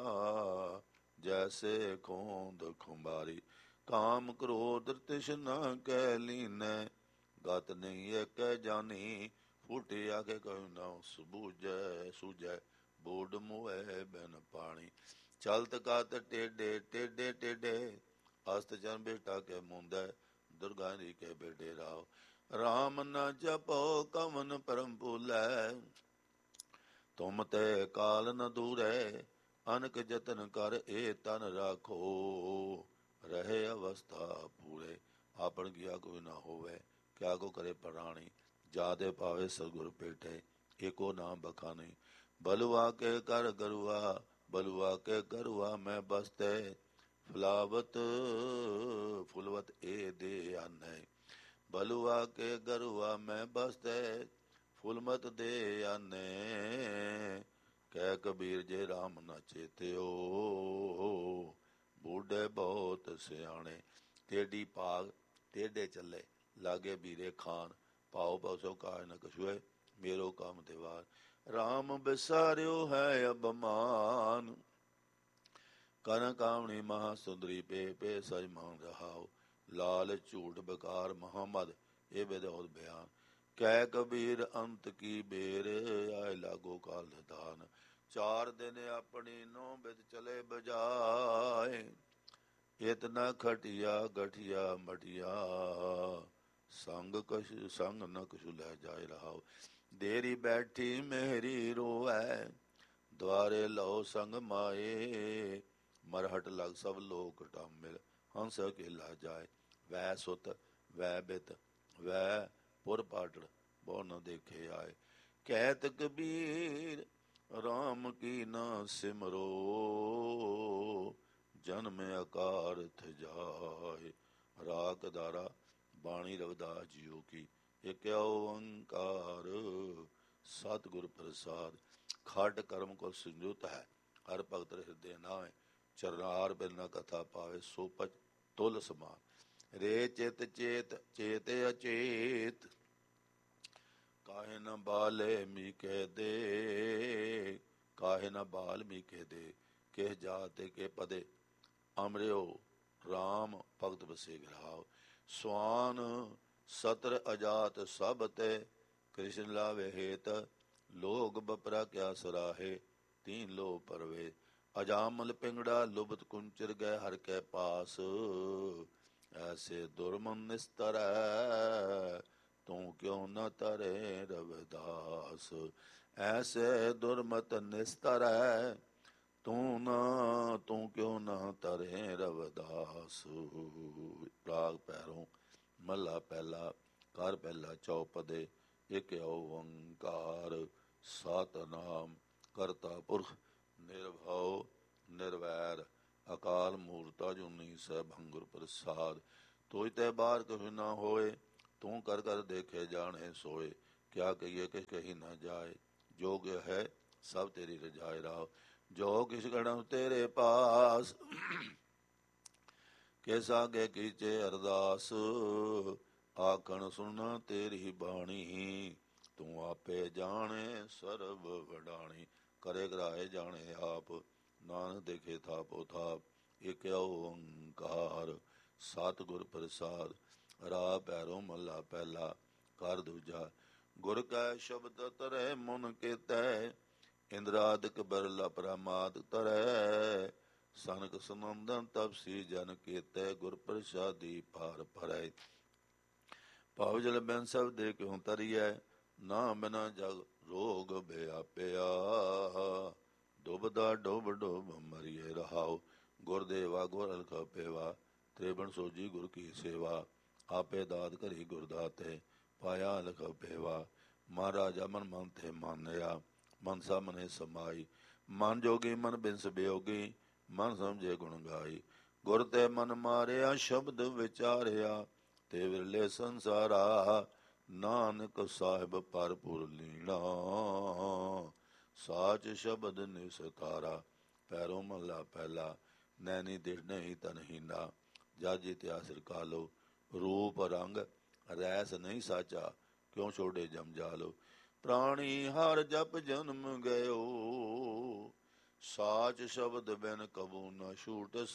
ਜੈਸੇ ਖੋਂਦ ਖੁੰਬਾਰੀ। ਕਾਮ ਕ੍ਰੋਧ ਤ੍ਰਿਸ਼ਨਾ ਕੈ ਲੀਨੈ, ਗਤ ਨਹੀਂ ਏਕੈ ਜਾਨੀ, ਫੂਟੇ ਆਖੇ ਕਹਿ ਨਾ ਸੁਬੂਝੈ ਸੂਝੈ, ਬੋਡ ਮੋਹੈ ਬਿਨ ਪਾਣੀ। ਚਲਤ ਕਤ ਟੇਡੇ ਟੇਡੇ ਟੇਡੇ, ਅਸਤ ਜਨ ਬੇਟਾ ਕੇ ਮੁੰਦੈ, ਦੁਰਗਾ ਜੀ ਕੇ ਬੇਟੇ ਰਾਓ। ਰਾਮ ਨ ਜਪੋ ਕਵਨ ਪਰਮ ਭੂਲੈ, ਤੁਮ ਤੇ ਕਾਲ ਨ ਦੂਰੈ, ਅਨਕ ਜਤਨ ਕਰ ਇਹ ਤਨ ਰਾਖੋ, ਰਹੇ ਅਵਸਥਾ ਪੂਰੇ। ਆਪਣ ਗਿਆ ਕੋਈ ਨਾ ਹੋਵੇ, ਕਿਆ ਕੋ ਕਰੇ ਪ੍ਰਾਣੀ, ਜਾਦੇ ਪਾਵੇ ਸਤਿਗੁਰ ਭੇਟੇ, ਏਕੋ ਨਾਮ ਬਖਾਨੀ। ਬਲੁਆ ਕੇ ਕਰ ਗਰੁਆ, ਬਲੁਆ ਕੇ ਗਰੁਆ ਮੈਂ ਬਸਤੇ, ਫੁਲਾਵਤ ਫੁਲਵਤ ਇਹ ਦੇ ਆਨੈ। ਬਲੁਆ ਕੇ ਗਰੁਆ ਮੈਂ ਬਸਤੇ, ਫੁਲਮਤ ਦੇ ਆਨੇ, ਕਹਿ ਕਬੀਰ ਜੇ ਰਾਮ ਨਾ ਚੇਤਿਓ, ਬੂਢੇ ਬਹੁਤ ਸਿਆਣੇ। ਟੇਡੀ ਭਾਗ ਟੇਡੇ ਚੱਲੇ, ਲਾਗੇ ਬੀਰੇ ਖਾਨ, ਪਾਓ ਪਸੋ ਕਾਜ ਨ ਕਛੁਏ, ਮੇਰੋ ਕੰਮ ਦੀਵਾਰ। ਰਾਮ ਬਿਸਾਰਿਓ ਹੈ ਅਬਮਾਨ, ਕਰਨ ਕਾਮਣੀ ਮਹਾ ਸੁੰਦਰੀ, ਪੇ ਪੇ ਸਜ ਮਾਨ ਰਹਾਓ। ਲਾਲ ਝੂਠ ਬਕਾਰ ਮੁਹੰਮਦ, ਇਹ ਬੇਦੌਤ ਬਿਆਨ। ਕਹਿ ਕਬੀਰ ਅੰਤ ਕੀ ਬੇਰ, ਆਏ ਲਾਗੋ ਕਾਲ ਨਿਧਾਨ। ਚਾਰ ਦਿਨ ਆਪਣੀ ਨੋ ਬਿਦ ਚਲੇ ਬਜਾਏ, ਇਤਨਾ ਖਟਿਆ ਗਠਿਆ ਮਟਿਆ, ਸੰਗ ਨ ਕਛੁ ਲੈ ਜਾਏ ਰਹਾਓ। ਦੇਰੀ ਬੈਠੀ ਮੇਰੀ ਰੋਵੈ, ਦੁਆਰੇ ਲਓ ਸੰਗ ਮਾਏ, ਮਰਹਟ ਲਗ ਸਭ ਲੋਕ ਟਾਮਿਲ, ਹੰਸ ਅਕੇਲਾ ਜਾਏ। ਵੈ ਸੁਤ ਵੈ ਬਿਤ ਵੈ ਪੁਰ ਪਾਟੜ, ਬਹੁ ਨ ਦੇਖੇ ਆਏ। ਕਹਿਤ ਕਬੀਰ ਰਾਮ ਕੀ ਨਾ ਸਿਮਰੋ, ਜਨਮ ਅਕਾਰਥ ਜਾਏ। ਰਾਗ ਦਾਰਾ ਬਾਣੀ ਰਵਿਦਾਸ ਜੀਓ ਕੀ, ਇਕ ਓੰਕਾਰ ਸਤਿਗੁਰ ਪ੍ਰਸਾਦ। ਖੱਟ ਕਰਮ ਕੋ ਸੰਜੁਤ ਹੈ, ਹਰ ਭਗਤ ਹਿਰਦੇ ਨਾਏ। ਚਰਨਾਰ ਬਿਨ ਨ ਕਥਾ ਪਾਵੇ, ਸੋ ਪਚ ਤੁਲ ਸਮਾਨ। ਰੇ ਚਿਤ ਚੇਤ ਚੇਤ ਅਚੇਤ, ਕਾਹੇ ਨ ਬਾਲੇ ਮੀਕੇ ਦੇ। ਕਾਹੇ ਨ ਬਾਲ ਮੀਕੇ ਦੇ, ਕਿਹ ਜਾਤੇ ਕੇ ਪਦੇ। ਅਮਰਿਓ ਰਾਮ ਭਗਤ ਬਸੇ ਗ੍ਰਾਵ। ਸਵਾਨ ਸਤਰ ਅਜਾਤ ਸਭ ਤੇ, ਕ੍ਰਿਸ਼ਨ ਲਾਵੇ ਹੇਤ। ਲੋਗ ਬਪਰਾ ਕਿਆ ਸਰਾਹੇ, ਤੀਨ ਲੋ ਪਰਵੇ। ਅਜਾਮਲ ਪਿੰਗੜਾ ਲੁਬਤ ਕੁੰਚਰ ਗਏ ਹਰ ਕੇ ਪਾਸ। ਐਸੇ ਦੁਰਮਨ ਨਿਸਤਰੈ, ਤੂੰ ਕਿਉ ਨ ਤਰੇ ਰਵਿਦਾਸ। ਐਸੇ ਦੁਰਮਤ ਨਿਸਤਰੈ, ਤੂੰ ਕਿਉ ਨ ਤਰੇ ਰਵਿਦਾਸ। ਰਾਗ ਭੈਰੋਂ ਮਹਲਾ ਪਹਿਲਾ। ਘਰ ਪਹਿਲਾ ਚੌਪਦੇ। ਇਕ ਓੰਕਾਰ ਸਤਿਨਾਮ ਕਰਤਾ ਪੁਰਖ ਨਿਰਭਉ ਨਿਰਵੈਰ। ਅਕਾਲ ਮੂਰਤ ਅਜੂਨੀ ਸੈਭੰ ਗੁਰ ਪ੍ਰਸਾਦ। ਤੋਇ ਤੇ ਬਾਹਰ ਕਹੀ ਨਾ ਹੋਏ, ਤੂੰ ਕਰ ਕਰ ਦੇਖੇ ਜਾਣੇ ਸੋਏ। ਕਿਆ ਕਹੀਏ ਕਿ ਕਹੀ ਨਾ ਜਾਏ, ਜੋਗ ਹੈ ਸਭ ਤੇਰੀ ਰਜਾਏ ਰਾਵ। ਜੋ ਕਿਸ ਗਣਮ ਤੇਰੇ ਪਾਸ, ਕਿਸ ਆਗੇ ਕੀਚੇ ਅਰਦਾਸ। ਆਖਣ ਸੁਣ ਤੇਰੀ ਬਾਣੀ, ਤੂੰ ਆਪੇ ਜਾਣੇ ਸਰਬ ਵਡਾਣੀ। ਕਰੇ ਕਰਾਏ ਜਾਣੇ ਆਪ, ਨਾਨਕ ਦੇਖੇ ਥਾਪੋ ਥਾਪ। ਇਕ ਓੰਕਾਰ ਸਤਿਗੁਰ ਪ੍ਰਸਾਦ। ਰਾਗ ਭੈਰੋਂ ਮਹਲਾ ਪਹਿਲਾ। ਘਰ ਦੂਜਾ। ਗੁਰ ਕੈ ਸ਼ਬਦ ਤਰੈ ਮਨ ਕੀਤੈ, ਇੰਦਰਾਦਿਕ ਬਿਰਲਾ ਪ੍ਰਮਾਦ ਤਰੈ। ਸਨਕ ਸਨੰਦਨ ਤਪਸੀ ਜਨ ਕੀਤੈ, ਗੁਰ ਪ੍ਰਸਾਦੀ ਪਾਰ ਭਰੈ। ਭਵ ਜਲ ਬਿਨ ਸਭ ਦੇ ਕਿਉ ਤਰੀਐ, ਨਾ ਬਿਨਾ ਜਗ ਰੋਗ ਬਿਆਪਿਆ। ਡੁਬਦਾ ਡੁਬ ਡੁਬ ਮਰੀਏ ਰਹਾਉ, ਗੁਰ ਦੇਵਾ ਗੁਰ ਅਲਖ ਪੇਵਾ। ਤ੍ਰਿਵਣ ਸੋਜੀ ਗੁਰ ਕੀ ਸੇਵਾ, ਆਪੇ ਦਾਤ ਕਰੀ ਗੁਰ ਦਾਤੇ। ਪਾਇਆ ਅਲਖ ਪੇਵਾ, ਮਨ ਰਾਜਾ ਮਨ ਮਨ ਤੇ ਮਾਨਿਆ। ਮਨਸਾ ਮਨੇ ਸਮਾਈ, ਮਨ ਜੋਗੀ ਮਨ ਬਿਨਸ ਬਿਯੋਗੀ। ਮਨ ਸਮਝੇ ਗੁਣ ਗਾਈ, ਗੁਰ ਤੇ ਮਨ ਮਾਰਿਆ। ਸ਼ਬਦ ਵਿਚਾਰਿਆ, ਤੇ ਵਿਰਲੇ ਸੰਸਾਰਾ। ਨਾਨਕ ਸਾਹਿਬ ਭਰਪੁਰ ਲੀਣਾ, ਸਾਚ ਸ਼ਬਦ ਨਿਸਤਾਰਾ। ਪੈਰੋਂ ਮਹਲਾ ਪਹਿਲਾ। ਨੈਣੀ ਦਿਸ਼ ਨਹੀਂ ਤਨਹੀਨਾ, ਜਜ ਇਤਿਹਾਸ ਕਾਲੋ। ਰੂਪ ਰੰਗ ਰੈਸ ਨਹੀਂ ਸਾਚਾ, ਕਿਉਂ ਛੋੜੇ ਜਮ ਜਾਲੋ। ਪ੍ਰਾਣੀ ਹਰ ਜਪ ਜਨਮ ਗਇਓ, ਸਾਚ ਸ਼ਬਦ ਬਿਨ ਕਬੂ ਨ ਛੂਟਸ।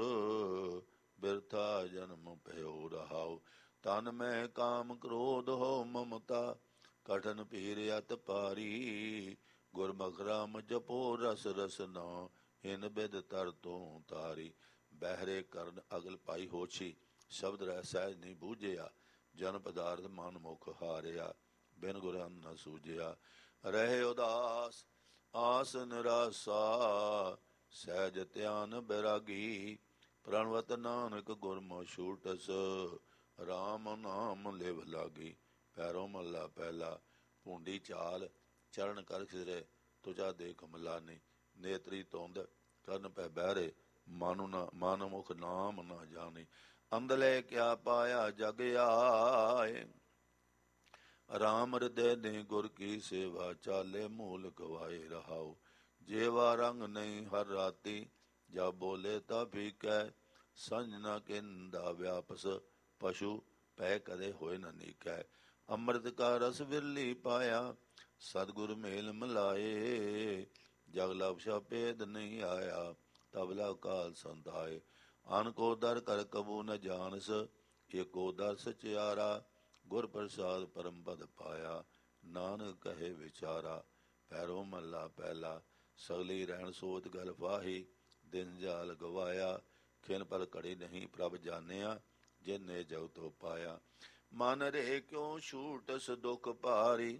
ਬਿਰਥਾ ਜਨਮ ਭਇਓ ਰਹਾਉ, ਤਨ ਮੈਂ ਕਾਮ ਕ੍ਰੋਧ ਹੋ ਮਮਤਾ। ਕਠਨ ਪੀਰ ਅਤ ਭਾਰੀ, ਗੁਰਮੁਖ ਰਾਮ ਜਪੋ ਰਸ ਰਸਨਾ। ਹਿਨ ਬਿਦ ਤਰ ਤੋਂ ਤਾਰੀ, ਬਹਿਰੇ ਕਰਨ ਅਗਲ ਪਾਈ ਹੋਛੀ। ਸ਼ਬਦ ਰਹਿ ਸਹਿਜ ਨਹੀਂ ਬੂਝਿਆ, ਜਨ ਪਦਾਰਥ ਮਨ ਮੁਖ ਹਾਰਿਆ। ਬਿਨ ਗੁਰ ਅੰਨ ਨ ਸੂਝਿਆ, ਰਹੇ ਉਦਾਸ ਆਸ ਨਿਰਾਸਾ। ਸਹਿਜ ਧਿਆਨ ਬੈਰਾਗੀ, ਪ੍ਰਣਵਤ ਨਾਨਕ ਗੁਰਮੁ ਛੂਟਸ। ਰਾਮ ਨਾਮ ਲਿਵ ਲਾਗੀ। ਪੈਰੋਂ ਮਹਲਾ ਪਹਿਲਾ। ਭੂੰਡੀ ਚਾਲ ਚਰਨ ਕਰ ਖਿਸਰੇ, ਤੁਜਾ ਦੇਖ ਮਲਾਨੀ। ਨੇਤਰੀ ਧੁੰਦ ਕਰਨ ਪੈ ਬਹਿਰੇ, ਮਨ ਮੁਖ ਨਾਮ ਨਾ ਜਾਣੀ। ਅੰਧਲੇ ਕਿਆ ਪਾਇਆ ਜਗ ਆਏ, ਰਾਮ ਹਿਰਦੇ ਨੇ ਗੁਰ ਕੀ ਸੇਵਾ। ਚਾਲੇ ਮੂਲ ਗਵਾਏ ਰਹਾਉ, ਜੇਵਾ ਰੰਗ ਨਹੀਂ ਹਰ ਰਾਤੀ। ਜਬ ਬੋਲੇ ਤਾ ਭੀਕੈ, ਸੰਜ ਨ ਕਿੰਦਾ ਵਿਆਪਸ। ਪਸ਼ੂ ਪੈ ਕਦੇ ਹੋਏ ਨ ਨੀਕੈ, ਅੰਮ੍ਰਿਤ ਕਾ ਰਸ ਵਿਰਲੀ ਪਾਇਆ। ਸਤਿਗੁਰ ਮੇਲ ਮਿਲਾਏ, ਜਗ ਲਵ ਭੇਦ ਨਹੀਂ ਆਇਆ। ਤਬ ਲਵ ਕਾਲ ਸੰਤਾਏ, ਅਨ ਕੋ ਦਰ ਕਰ ਕਬੂ ਨ ਜਾਨਸ। ਏਕੋ ਦਰ ਸਚਿਆਰਾ, ਗੁਰ ਪ੍ਰਸਾਦ ਪਰਮ ਪਦ ਪਾਇਆ। ਨਾਨਕ ਕਹੇ ਵਿਚਾਰਾ। ਪੈਰੋਂ ਮਹਲਾ ਪਹਿਲਾ। ਸਗਲੀ ਰਹਿਣ ਸੋਚ ਗਲ ਫਾਹੀ, ਦਿਨ ਜਾਲ ਗਵਾਇਆ। ਖਿਨ ਪਰ ਘੜੀ ਨਹੀਂ ਪ੍ਰਭ ਜਾਣਿਆ, ਜਿਨੇ ਜਗ ਤੋ ਪਾਇਆ। ਮਨ ਰੇ ਕਿਉ ਛੂਟਸ ਦੁਖ ਭਾਰੀ,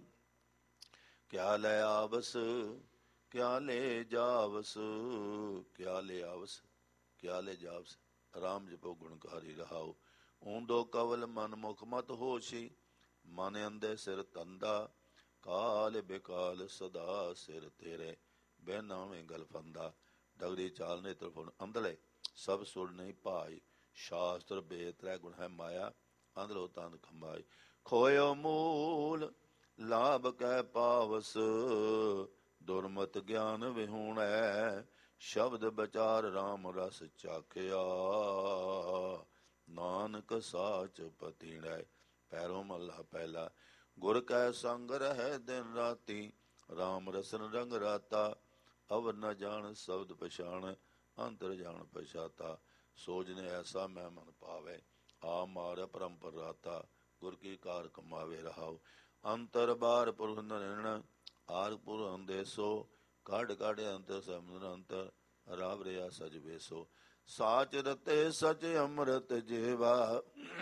ਕਿਆ ਲੈ ਆਵਸ ਕਿਆ ਲੈ ਜਾਵਸ। ਕਿਆ ਲੈ ਆਵਸ ਕਿਆ ਲੈ ਜਾਵਸ, ਰਾਮ ਜਪੋ ਗੁਣਕਾਰੀ ਰਹਾਉ। ਊਂਦੋ ਕਵਲ ਮਨ ਮੁਖ ਮਤ ਹੋਸ਼ੀ, ਮਨ ਅੰਦੇ ਸਿਰ ਤੰਦਾ। ਕਾਲ ਬੇਕਾਲ ਸਦਾ ਸਿਰ ਤੇਰੇ, ਬਿਨ ਨਾਵੇਂ ਗਲ ਫੰਦਾ। ਡਗਰੀ ਚਾਲ ਨੇਤਰ ਫੁਨ ਅੰਧਲੇ, ਸਭ ਸੁਰ ਨਹੀਂ ਭਾਈ। ਸ਼ਾਸਤਰ ਬੇਦ ਤ੍ਰੈ ਗੁਣ ਹੈ ਮਾਇਆ, ਅੰਧਲੋ ਤੰਦ ਖੰਬਾਈ। ਖੋਇਓ ਮੂਲ ਲਾਭ ਕੈ ਪਾਵਸ, ਦੁਰਮਤ ਗਿਆਨ ਵਿਹੂਣੈ, ਸ਼ਬਦ ਵਿਚਾਰ ਰਾਮ ਰਸ ਚਾਖਿਆ, ਨਾਨਕ ਸਾਚ ਪਤੀਣੈ। ਪੈਰੋਂ ਮਹਲਾ ਪਹਿਲਾ। ਗੁਰ ਕੈ ਸੰਗ ਰਹਿ ਦਿਨ ਰਾਤੀ, ਰਾਮ ਰਸਨ ਰੰਗ ਰਾਤਾ, ਅਵਰ ਨ ਜਾਣ ਸ਼ਬਦ ਪਛਾਣ, ਅੰਤਰ ਜਾਣ ਪਛਾਤਾ, ਸੋਜਨ ਐਸਾ ਮੈਂ ਮਨ ਪਾਵੇ, ਆ ਮਾਰ ਪਰੰਪਰ ਰਾਤਾ, ਗੁਰ ਕੀ ਕਾਰ ਕਮਾਵੇ ਰਹਾਉ। ਅੰਤਰ ਬਾਰ ਪੁਰਖ ਨਰਣ, ਆਰ ਪੁਰ ਅੰਦੇਸੋ, ਕੱਢ ਕੱਢ ਅੰਤਰ ਸਮੁੰਦਰ ਅੰਤਰ, ਰਾਵ ਰਿਆ ਸਜ ਵੇਸੋ। ਸਾਚ ਰਤੇ ਸਚ ਅੰਮ੍ਰਿਤ ਜੀਵਾ,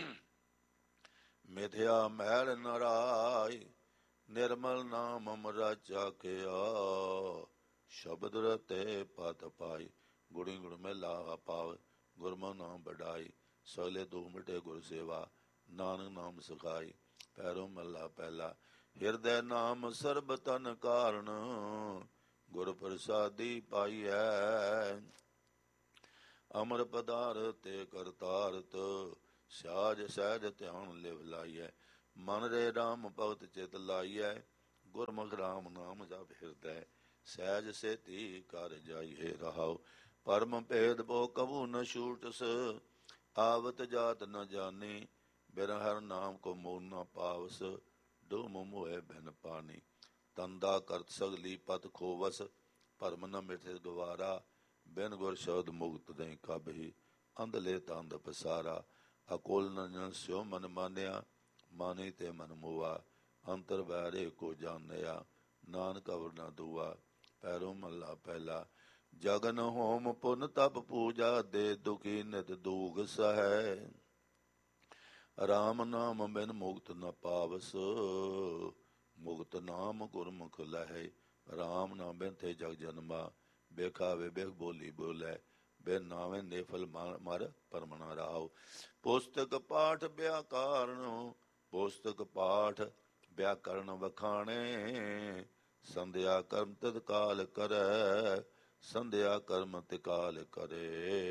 ਮਿਥਿਆ ਮੈਲ ਨਰਾਇ, ਨਿਰਮਲ ਨਾਮ ਅਮਰਾ ਚਾਖਿਆ, ਸ਼ਬਦ ਰਤੇ ਪਤ ਪਾਈ, ਗੁੜੀ ਗੁੜ ਮੈਂ ਲਾਹਾ ਪਾਵ, ਗੁਰਮੁ ਨਾਮ ਵਡਾਈ, ਸਗਲੇ ਦੁਖ ਮਿਟੇ ਗੁਰ ਸੇਵਾ, ਨਾਨਕ ਨਾਮ ਸਿਖਾਈ। ਪੈਰੋਂ ਮਹਲਾ ਪਹਿਲਾ। ਹਿਰਦੈ ਨਾਮ ਸਰਬ ਤਨ ਕਾਰਨ, ਗੁਰ ਪ੍ਰਸਾਦੀ ਪਾਈਐ, ਅਮਰ ਪਦਾਰਥ ਤੇ ਕਰਤਾਰਤ, ਸਿਆਜ ਸਹਿਜ ਧਿਆਨ ਲਿਵ ਲਾਈਐ, ਮਨ ਰੇ ਰਾਮ ਭਗਤ ਚਿਤ ਲਾਈਐ, ਗੁਰਮੁਖ ਰਾਮ ਨਾਮ ਜਪ ਹਿਰਦੈ, ਸਹਿਜ ਸੇਤੀ ਕਰ ਜਾਈਏ ਰਹਾਉ। ਪਰਮ ਭੇਦ ਬੋ ਕਬੂ ਨ ਛੂਟਸ, ਆਵਤ ਜਾਤ ਨ ਜਾਨੀ, ਬਿਨ ਹਰ ਨਾਮ ਕੋ ਮੋਹ ਨ ਪਾਵਸ, ਡੂਮ ਮੋਹਿ ਬਿਨ ਪਾਨੀ। ਤੰਦਾ ਕਰਤ ਸਗਲੀ ਪਤ ਖੋਵਸ, ਭਰਮ ਨ ਮਿਟੇ ਗਵਾਰਾ, ਬਿਨ ਗੁਰ ਸ਼ਬਦ ਮੁਕਤ ਨਹੀਂ ਕਬਹੀ, ਅੰਧਲੇ ਤੰਦ ਪਸਾਰਾ। ਅਕੁਲ ਨੰਜਨ ਸਿਉ ਮਨ ਮਾਨਿਆ, ਮਾਨੀ ਤੇ ਮਨ ਮੋਆ, ਅੰਤਰ ਬੈਰੇ ਕੋ ਜਾਣਿਆ, ਨਾਨਕ ਅਵਰ ਨ ਦੂਆ। ਪੈਰੋਂ ਮਹਲਾ ਪਹਿਲਾ। ਜਗਨ ਹੋਮ ਪੁਨ ਤਪ ਪੂਜਾ, ਦੇ ਦੁਖੀ ਨਿਤ ਦੂਖ ਸਹੈ, ਰਾਮ ਨਾਮ ਬਿਨ ਮੁਕਤ ਨ ਪਾਵਸ, ਮੁਕਤ ਨਾਮ ਗੁਰਮੁਖ ਲਹੈ, ਰਾਮ ਨਾਮ ਬਿਨ ਤੇ ਜਗ ਜਨਮਾ, ਬੇਖਾਵੇ ਬੇਖ ਬੋਲੀ ਬੋਲੇ, ਬਿਨ ਨਾਵੇ ਨੇਫਲ ਮਰ ਪਰਮਣਾ ਰਾਉ। ਪੁਸਤਕ ਪਾਠ ਵਿਆਕਰਨ, ਪੁਸਤਕ ਪਾਠ ਵਿਆਕਰਨ ਵਖਾਣੇ, ਸੰਧਿਆ ਕਰਮ ਤਦ ਕਾਲ ਕਰੈ, ਸੰਧਿਆ ਕਰਮ ਤਿਕਾਲ ਕਰੇ,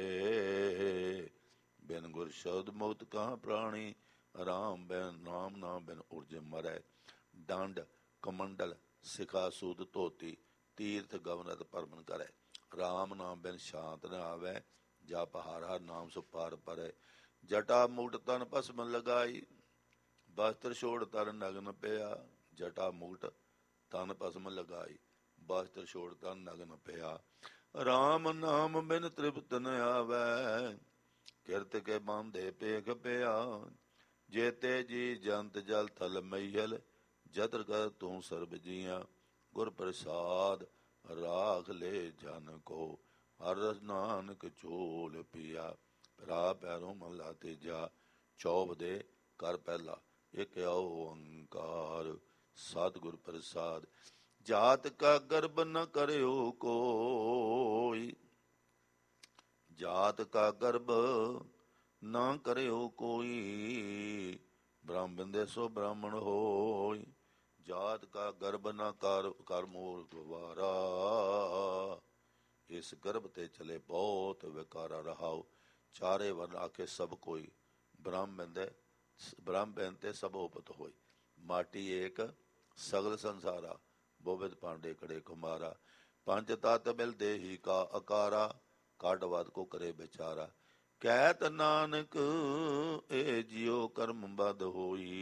ਬਿਨ ਗੁਰ ਸ਼ਬਦ ਮੁਕਤ ਕਹਾਂ ਪ੍ਰਾਣੀ, ਰਾਮ ਬਿਨ ਨਾਮ ਨਾਮ ਬਿਨ ਉਰਜ ਮਰੈ। ਡੰਡ ਕਮੰਡਲ ਸਿਖਾ ਸੂਦ ਧੋਤੀ, ਤੀਰਥ ਗਵਨਤ ਪਰਮਨ ਕਰੈ, ਰਾਮ ਨਾਮ ਬਿਨ ਸ਼ਾਂਤ ਨ ਆਵੈ, ਜਪ ਹਰ ਹਰ ਨਾਮ ਸੁ ਪਾਰ ਪਰੈ। ਜਟਾ ਮੁਕਟ ਤਨ ਭਸਮ ਲਗਾਈ, ਬਸਤਰ ਛੋੜ ਤਰ ਨਗਨ ਪਿਆ, ਜਟਾ ਮੁਕਟ ਤਨ ਭਸਮ ਲਗਾਈ, ਬਸਤਰ ਛੋੜ ਤਨ ਨਗਨ ਪਿਆ, ਰਾਮ ਨਾਮ ਬਿਨ ਤ੍ਰਿਪਤ ਨ ਆਵੈ, ਕਿਰਤ ਕੇ ਬਾਂਧੇ ਪੇਖ ਪਿਆ, ਜੇਤੇ ਜੀ ਜੰਤ ਜਲ ਥਲ ਮਈਹਲ, ਜਤਰ ਕਰ ਤੂੰ ਸਰਬ ਜੀਆਂ, ਗੁਰ ਪ੍ਰਸਾਦ ਰਾਖ ਲੈ ਜਨ ਕੋ, ਹਰ ਰਸ ਨਾਨਕ ਝੋਲ ਪੀਆ। ਭਰਾ ਪੈਰੋਂ ਮਹਲਾ ਤੀਜਾ। ਚੌਬ ਦੇ ਕਰ ਪਹਿਲਾ। ਇਕ ਓੰਕਾਰ ਸਤਿਗੁਰ ਪ੍ਰਸਾਦ। ਜਾਤ ਕਾ ਗਰਬ ਨ ਕਰਿਓ ਕੋਈ, ਜਾਤ ਕਾ ਗਰਬ ਨਾ ਕਰਿਓ ਕੋਈ, ਬ੍ਰਹਮ ਬਿੰਦੇ ਸੋ ਬ੍ਰਾਹਮਣ ਹੋਈ, ਜਾਤ ਕਾ ਗਰਬ ਨਾ ਕਰ ਮੂਰ ਦੁਆਰਾ, ਇਸ ਗਰਭ ਤੇ ਚਲੇ ਬਹੁਤ ਵਿਕਾਰਾ ਰਹਾਉ। ਚਾਰੇ ਵਰਨ ਆਖੇ ਸਭ ਕੋਈ, ਬ੍ਰਹਮ ਬਿੰਦ ਤੇ ਸਭ ਉਪਤ ਹੋਈ, ਮਾਟੀ ਏਕ ਸਗਲ ਸੰਸਾਰਾ, ਬੋਬਿਦ ਪਾਂਡੇ ਕੜੇ ਕੁਮਾਰਾ, ਪੰਜ ਤਤ ਮਿਲ ਦੇਹੀ ਕਾ ਅਕਾਰਾ, ਕਾਢ ਵਾਦ ਕੋ ਕਰੇ ਵਿਚਾਰਾ। ਕਹਿਤ ਨਾਨਕ ਇਹ ਜਿਉ ਕਰਮ ਬਦ ਹੋਈ,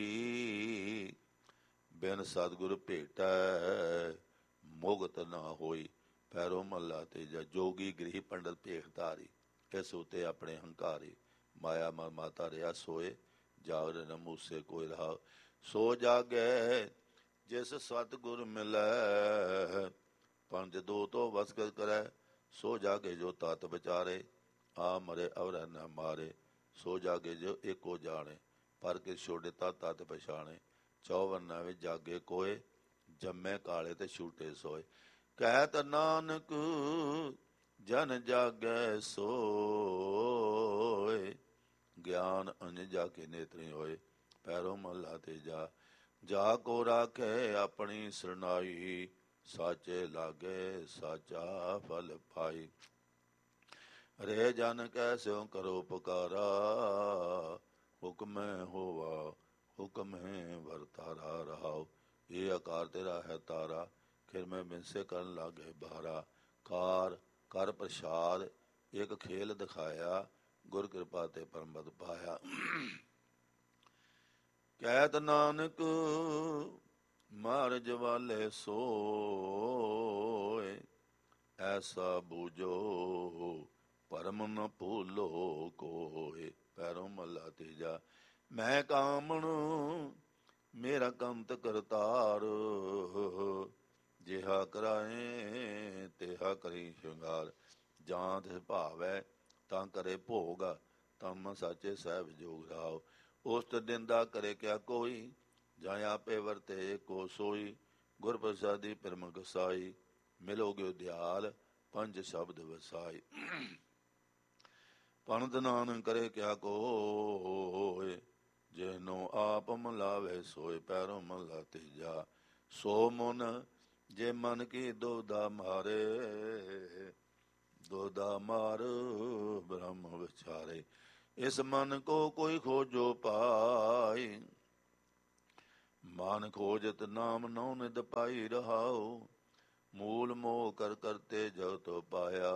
ਬਿਨ ਸਤਿਗੁਰ ਭੇਟੈ ਮੁਗਤ ਨਾ ਹੋਈ। ਪੈਰੋਂ ਮਹਲਾ ਤੀਜਾ। ਜੋਗੀ ਗ੍ਰਹੀ ਪੰਡਤ ਭੇਖ ਧਾਰੀ, ਇਸ ਉਤੇ ਆਪਣੇ ਹੰਕਾਰੀ, ਮਾਇਆ ਮਨ ਮਾਤਾ ਰਿਆ ਸੋਏ, ਜਾਗਰ ਨ ਮੂਸੇ ਕੋਈ ਰਹਾ। ਸੋ ਜਾਗੈ ਜਿਸ ਸਤਿਗੁਰ ਮਿਲੈ, ਪੰਜ ਦੋ ਤੋਂ ਵਸਗਤ ਕਰੈ, ਸੋ ਜਾਗੇ ਜੋ ਤਤ ਵਿਚਾਰੇ, ਆ ਮਰੇ ਅਵਰੈ ਨ ਮਾਰੇ, ਸੋ ਜਾਗੇ ਜੋ ਏਕੋ ਜਾਣੇ, ਪਰ ਕਿਸ ਛੋੜੇ ਤਤ ਪਛਾਣੇ। ਚੌਵਰਨਾ ਵਿੱਚ ਜਾਗੇ ਕੋਏ, ਜੰਮੇ ਕਾਲੇ ਤੇ ਛੂਟੇ ਸੋਏ। ਕਹਿਤ ਨਾਨਕ ਜਨ ਜਾਗੈ ਸੋਏ, ਗਿਆਨ ਅੰਜ ਜਾ ਕੇ ਨੇਤਰੀ ਹੋਏ। ਪੈਰੋਂ ਮਹਲਾ ਤੀਜਾ। ਜਾ ਕੋ ਰਾਖੇ ਆਪਣੀ ਸਰਨਾਈ, ਸਾਚੇ ਲਾਗੇ ਸਾਚਾ ਫਲ ਪਾਈ। ਰੇ ਜਨ ਕੈ ਸਿਉ ਕਰੋ ਪੁਕਾਰਾ, ਹੁਕਮੈ ਹੋਵਾ ਹੁਕਮ ਹੈ ਵਰਤਾਰਾ ਰਹਾਓ। ਇਹ ਆਕਾਰ ਤੇਰਾ ਹੈ ਤਾਰਾ, ਫਿਰ ਮੈਂ ਬਿਨਸੇ ਕਰਨ ਲਾਗੇ ਬਾਰਾ। ਕਾਰ ਕਰ ਪ੍ਰਸਾਦ ਇੱਕ ਖੇਲ ਦਿਖਾਇਆ, ਗੁਰ ਕਿਰਪਾ ਤੇ ਪਰਮਪਦ ਪਾਇਆ। ਕਹਿਤ ਨਾਨਕ ਮਾਰਜ ਵਾਲੇ ਸੋਏ, ਐਸਾ ਬੂਝੋ ਪਰਮ ਨ ਭੂਲੋ ਕੋਏ। ਪੈਰੋਂ ਮਹਲਾ ਤੀਜਾ। ਮੈਂ ਕਾਮਣ ਮੇਰਾ ਕੰਤ ਕਰਤਾਰ, ਜਿਹਾ ਕਰਾਏ ਤਿਹਾ ਕਰੀ ਸ਼ਿੰਗਾਰ। ਜਾਂ ਤਿਸ ਭਾਵੈ ਤਾਂ ਕਰੇ ਭੋਗ, ਤਮ ਸਾਚੇ ਸਹਿਬ ਜੋਗ ਰਾਓ। ਉਸਤ ਦਿਨ ਦਾ ਕਰੇ ਕਿਆ ਕੋਈ, ਜਾਂ ਆਪੇ ਵਰਤੇ ਕੋ ਸੋਈ। ਗੁਰ ਪ੍ਰਸਾਦੀ ਪਰਮ ਗਸਾਈ, ਮਿਲੋਗੇ ਦਿਆਲ ਪੰਜ ਸ਼ਬਦ ਵਸਾਈ। ਪੰਤ ਨਾਨਕ ਕਰੇ ਕਿਆ ਕੋਇ, ਜਿਹਨੋ ਆਪ ਮਲਾਵੇ ਸੋਏ। ਪੈਰੋਂ ਮਹਲਾ ਤੀਜਾ। ਸੋ ਮਨ ਜੇ ਮਨ ਕੀ ਦੁਬਦਾ ਮਾਰੇ, ਦੁਬਦਾ ਮਾਰ ਬ੍ਰਹਮ ਵਿਚਾਰੇ। ਇਸ ਮਨ ਕੋ ਕੋਈ ਖੋਜੋ ਪਾਈ, ਮਨ ਖੋਜਤ ਨਾਮ ਨਉ ਨਿਦ ਪਾਈ ਰਹਾਉ। ਮੂਲ ਮੋਹ ਕਰ ਕਰਤੇ ਜੋ ਤੋ ਪਾਇਆ,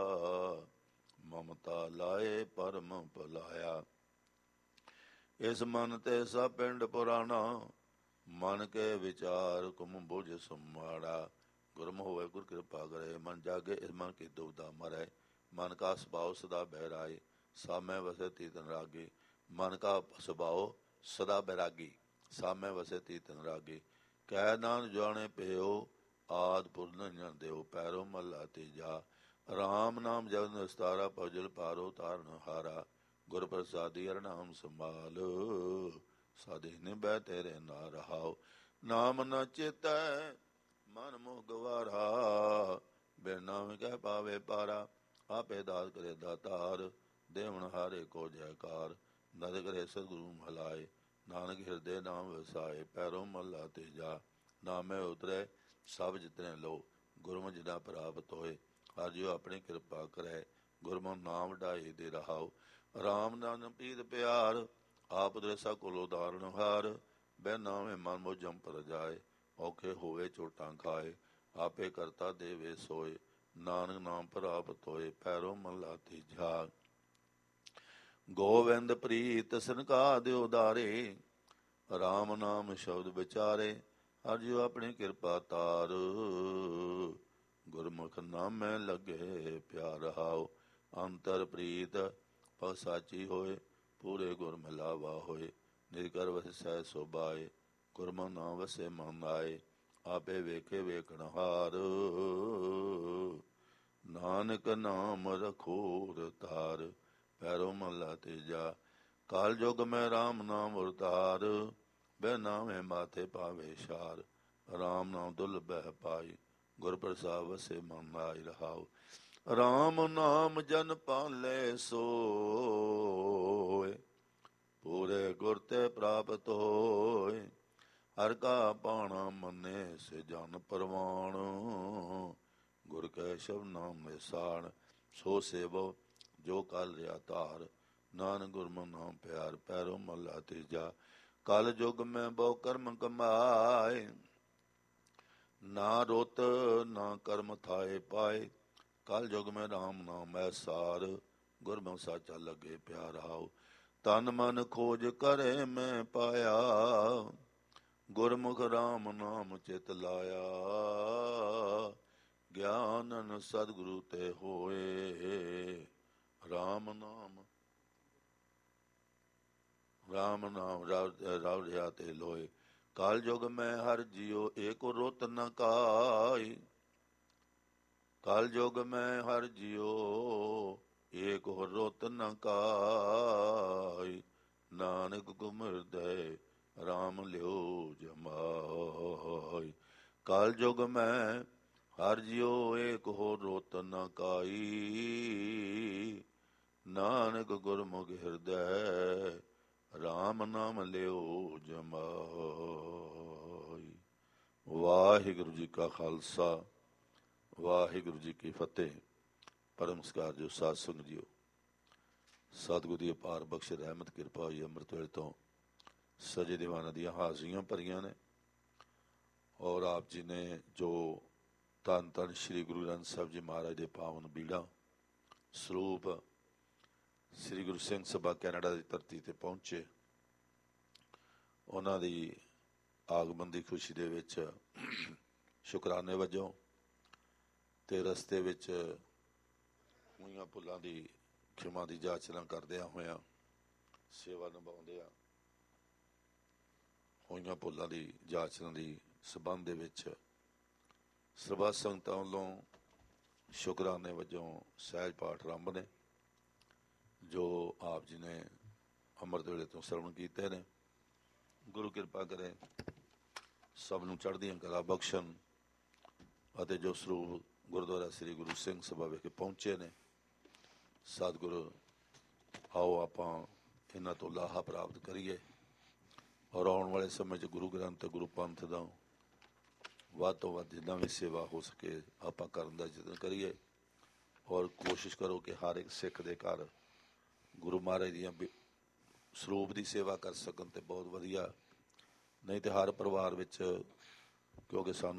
ਮਮਤਾ ਲਾਏ ਪਰਮ ਭੁਲਾਇਆ। ਇਸ ਮਨ ਤੇ ਸਭ ਪਿੰਡ ਪੁਰਾਣਾ, ਮਨ ਕੇ ਵਿਚਾਰ ਕੁਮ ਬੁਝ ਸਮਾੜਾ। ਗੁਰਮ ਹੋਵੇ ਗੁਰ ਕਿਰਪਾ ਕਰੇ, ਮਨ ਜਾਗੇ ਇਸ ਮਨ ਕੀ ਦੁਬਦਾ ਮਰੈ। ਮਨ ਕਾ ਸੁਭਾਉ ਸਦਾ ਬਹਿਰਾਏ, ਸਾਮੈ ਵਸੇ ਤੀਤਨ ਰਾਗੀ। ਮਨ ਕਾ ਸੁਭਾਉ ਸਦਾ ਬੈਰਾਗੀ, ਸਾਮੈ ਵਸੇ ਤੀਤਨ ਰਾਗੀ। ਕਹਿ ਨਾਨਕ ਜਾਣੇ ਪਿਓ, ਆਦਿ ਪੁਰਖ ਨ ਜਾਣਦਿਓ। ਪੈਰੋਂ ਮਹਲਾ ਤੀਜਾ। ਰਾਮ ਨਾਮ ਜਪਿ ਨਿਸਤਾਰਾ, ਭਜਲ ਪਾਰੋ ਤਾਰਨ ਹਾਰਾ। ਗੁਰ ਪ੍ਰਸਾਦੀ ਹਰਿ ਨਾਮ ਸੰਭਾਲ, ਸਾਧੇ ਨਿਭੈ ਤੇਰੇ ਨਾ ਰਹਾਉ। ਨਾਮ ਨ ਚੇਤੈ ਮਨ ਮੋਹ ਗਵਾਰਾ, ਬਿਨ ਨਾਮ ਕਹਿ ਪਾਵੇ ਪਾਰਾ। ਆਪੇ ਦਾਤ ਕਰੇ ਦਾਤਾਰ, ਦੇਵਨ ਹਾਰੇ ਕੋ ਜੈਕਾਰ। ਨਦ ਕਰੇ ਸਤਿਗੁਰੂ ਮਹਲਾਏ, ਨਾਨਕ ਹਿਰਦੇ ਨਾਮ ਵਸਾਏ। ਪੈਰੋਂ ਮਹਲਾ ਤੀਜਾ। ਨਾਮੇ ਉਤਰੈ ਸਭ ਜਿਤਨੇ ਲੋ, ਗੁਰਮੁ ਜਿਨਾ ਪ੍ਰਾਪਤ ਹੋਏ। ਹਰਿ ਜਿਉ ਆਪਣੀ ਕਿਰਪਾ ਕਰੈ, ਗੁਰਮੁ ਨਾਮ ਢਾਈ ਦੇ ਰਹਾਉ। ਰਾਮ ਨਾਮ ਪੀਤ ਪਿਆਰ, ਆਪ ਦ੍ਰਿਸਾ ਕੁਲ ਉਦਾਹਰਣ ਹਾਰ। ਬੈ ਨਾਮੇ ਮਨ ਮੋਜਮ ਪਰ ਜਾਏ, ਔਖੇ ਹੋਵੇ ਚੋਟਾਂ ਖਾਏ। ਆਪੇ ਕਰਤਾ ਦੇਵੇ ਸੋਏ, ਨਾਨਕ ਨਾਮ ਪ੍ਰਾਪਤ ਹੋਏ। ਪੈਰੋਂ ਮਹਲਾ ਤੀਜਾ। ਗੋਵਿੰਦ ਪ੍ਰੀਤ ਸਨਕਾ ਦਿਓ ਦਾਰੇ, ਰਾਮ ਨਾਮ ਸ਼ਬਦ ਵਿਚਾਰੇ। ਹਰਿ ਜਿਉ ਆਪਣੀ ਕਿਰਪਾ ਤਾਰ, ਗੁਰਮੁਖ ਨਾਮੈ ਲੱਗੇ ਪਿਆਰ ਰਹਾਉ। ਅੰਤਰ ਪ੍ਰੀਤ ਭਗਤ ਸਾਚੀ ਹੋਏ, ਪੂਰੇ ਗੁਰ ਮਿਲਾਵਾ ਹੋਏ। ਨਿਰਕਰ ਵਸੈ ਸੋਬਾਏ, ਗੁਰਮੁਖ ਨਾਮ ਵਸੇ ਮਨ ਆਏ। ਆਪੇ ਵੇਖੇ ਵੇਖਣ ਹਾਰ, ਨਾਨਕ ਨਾਮ ਰਖੋਰ ਤਾਰ। ਪੈਰੋਂ ਮਹਲਾ ਤੀਜਾ। ਕਾਲ ਜੁਗ ਮੈਂ ਰਾਮ ਨਾਮ ਉਰਤਾਰ, ਬੈ ਨਾਮੇ ਮਾਥੇ ਪਾਵੇ ਸ਼ਾਰ। ਰਾਮ ਨਾਮ ਦੁਲਭੈ ਪਾਈ, ਗੁਰ ਪ੍ਰਸਾਦ ਵਸੇ ਮਨ ਆਈ ਰਹਾਉ। ਰਾਮ ਨਾਮ ਜਨ ਪਾਲੇ ਸੋਏ, ਪੂਰੇ ਗੁਰ ਤੇ ਪ੍ਰਾਪਤ ਹੋਏ। ਹਰਿ ਕਾ ਭਾਣਾ ਮੰਨੇ ਸੇ ਜਨ ਪਰਵਾਣ, ਗੁਰ ਕੈ ਸ਼ਬਦ ਨਾਮ ਨਿਸਾਣ। ਸੋ ਸੇਵੋ ਜੋ ਕਲ ਰਿਆ ਧਾਰ, ਨਾਨਕ ਗੁਰਮੁਖ ਨਾਮ ਪਿਆਰ। ਪੈਰੋਂ ਮਹਲਾ ਤੀਜਾ। ਕਲ ਯੁਗ ਮੈਂ ਬਹੁ ਕਰਮ ਕਮਾਏ, ਨਾ ਰੁਤ ਨਾ ਕਰਮ ਥਾਏ ਪਾਏ। ਕਲ ਯੁਗ ਮੈਂ ਰਾਮ ਨਾਮ ਐਸਾਰ, ਗੁਰਮੁਖ ਸਾਚਾ ਲੱਗੇ ਪਿਆਰ ਹਾਉ। ਤਨ ਮਨ ਖੋਜ ਕਰੇ ਮੈਂ ਪਾਇਆ, ਗੁਰਮੁਖ ਰਾਮ ਨਾਮ ਚਿਤ ਲਾਇਆ। ਗਿਆਨਨ ਸਤਿਗੁਰੂ ਤੇ ਹੋਏ, ਰਾਮ ਨਾਮ ਰਵ ਰਿਆ ਤੇ ਲੋਏ। ਕਾਲ ਯੁਗ ਮੈਂ ਹਰਿ ਜਿਉ ਏਕੋ ਰੁਤ ਨ ਕਾਈ, ਕਾਲ ਯੁਗ ਮੈਂ ਹਰਿ ਜਿਉ ਏਕੋ ਰੁਤ ਨ ਕਾਈ। ਨਾਨਕ ਗੁਮ ਹਿਰਦੈ ਰਾਮ ਲਿਓ ਜਮਾਈ। ਕਾਲ ਯੁਗ ਮੈਂ ਹਰਿ ਜਿਉ ਏਕੋ ਰੁਤ ਨ ਕਾਈ। ਨਾਨਕ ਗੁਰਮੁਖ ਹਿਰਦੈ ਰਾਮ ਨਾਮ ਲਿਓ ਜਮਾਈ। ਵਾਹਿਗੁਰੂ ਜੀ ਕਾ ਖਾਲਸਾ, ਵਾਹਿਗੁਰੂ ਜੀ ਕੀ ਫਤਿਹ। ਪਰਮ ਸਤਿਕਾਰ ਜੋ ਸਾਧ ਸੰਗਤ ਜੀਓ, ਸਤਿਗੁਰੂ ਦੀ ਅਪਾਰ ਬਖਸ਼ ਰਹਿਮਤ ਕਿਰਪਾ ਹੋਈ। ਅੰਮ੍ਰਿਤ ਵੇਲੇ ਤੋਂ ਸਜੇ ਦੀਵਾਨਾਂ ਦੀਆਂ ਹਾਜ਼ਰੀਆਂ ਭਰੀਆਂ ਨੇ। ਔਰ ਆਪ ਜੀ ਨੇ ਜੋ ਧੰਨ ਧੰਨ ਸ਼੍ਰੀ ਗੁਰੂ ਗ੍ਰੰਥ ਸਾਹਿਬ ਜੀ ਮਹਾਰਾਜ ਦੇ ਪਾਵਨ ਬੀੜਾ ਸਰੂਪ ਸ੍ਰੀ ਗੁਰੂ ਸਿੰਘ ਸਭਾ ਕੈਨੇਡਾ ਦੀ ਧਰਤੀ ਤੇ ਪਹੁੰਚੇ, ਉਹਨਾਂ ਦੀ ਆਗਮਨ ਦੀ ਖੁਸ਼ੀ ਦੇ ਵਿੱਚ ਸ਼ੁਕਰਾਨੇ ਵਜੋਂ ਤੇ ਰਸਤੇ ਵਿੱਚ ਹੋਈਆਂ ਭੁੱਲਾਂ ਦੀ ਖਿਮਾ ਦੀ ਜਾਚਨਾ ਕਰਦਿਆਂ ਹੋਇਆਂ, ਸੇਵਾ ਨਿਭਾਉਂਦਿਆਂ ਹੋਈਆਂ ਭੁੱਲਾਂ ਦੀ ਜਾਚਨਾ ਦੀ ਸੰਬੰਧ ਦੇ ਵਿੱਚ ਸਰਬੱਤ ਸੰਗਤਾਂ ਵੱਲੋਂ ਸ਼ੁਕਰਾਨੇ ਵਜੋਂ ਸਹਿਜ ਪਾਠ ਆਰੰਭ ਨੇ, ਜੋ ਆਪ ਜੀ ਨੇ ਅੰਮ੍ਰਿਤ ਵੇਲੇ ਤੋਂ ਸਰਵਣ ਕੀਤੇ ਨੇ। ਗੁਰੂ ਕਿਰਪਾ ਕਰੇ, ਸਭ ਨੂੰ ਚੜ੍ਹਦੀਆਂ ਕਲਾ ਬਖਸ਼ਣ ਅਤੇ ਜੋ ਸਰੂਪ ਗੁਰਦੁਆਰਾ ਸ੍ਰੀ ਗੁਰੂ ਸਿੰਘ ਸਭਾ ਵਿਖੇ ਪਹੁੰਚੇ ਨੇ, ਸਤਿਗੁਰੂ ਆਓ ਆਪਾਂ ਇਹਨਾਂ ਤੋਂ ਲਾਹਾ ਪ੍ਰਾਪਤ ਕਰੀਏ ਔਰ ਆਉਣ ਵਾਲੇ ਸਮੇਂ 'ਚ ਗੁਰੂ ਗ੍ਰੰਥ ਤੇ ਗੁਰੂ ਪੰਥ ਦਾ ਵੱਧ ਤੋਂ ਵੱਧ ਜਿੰਨਾ ਵੀ ਸੇਵਾ ਹੋ ਸਕੇ ਆਪਾਂ ਕਰਨ ਦਾ ਯਤਨ ਕਰੀਏ। ਔਰ ਕੋਸ਼ਿਸ਼ ਕਰੋ ਕਿ ਹਰ ਇੱਕ ਸਿੱਖ ਦੇ ਘਰ ਗੁਰੂ ਮਹਾਰਾਜ ਦੀਆਂ ਸਰੂਪ ਦੀ ਸੇਵਾ ਕਰ ਸਕਣ ਤੇ ਬਹੁਤ ਵਧੀਆ, ਨਹੀਂ ਤੇ ਹਰ ਪਰਿਵਾਰ ਵਿੱਚ, ਕਿਉਂਕਿ ਸਾਨੂੰ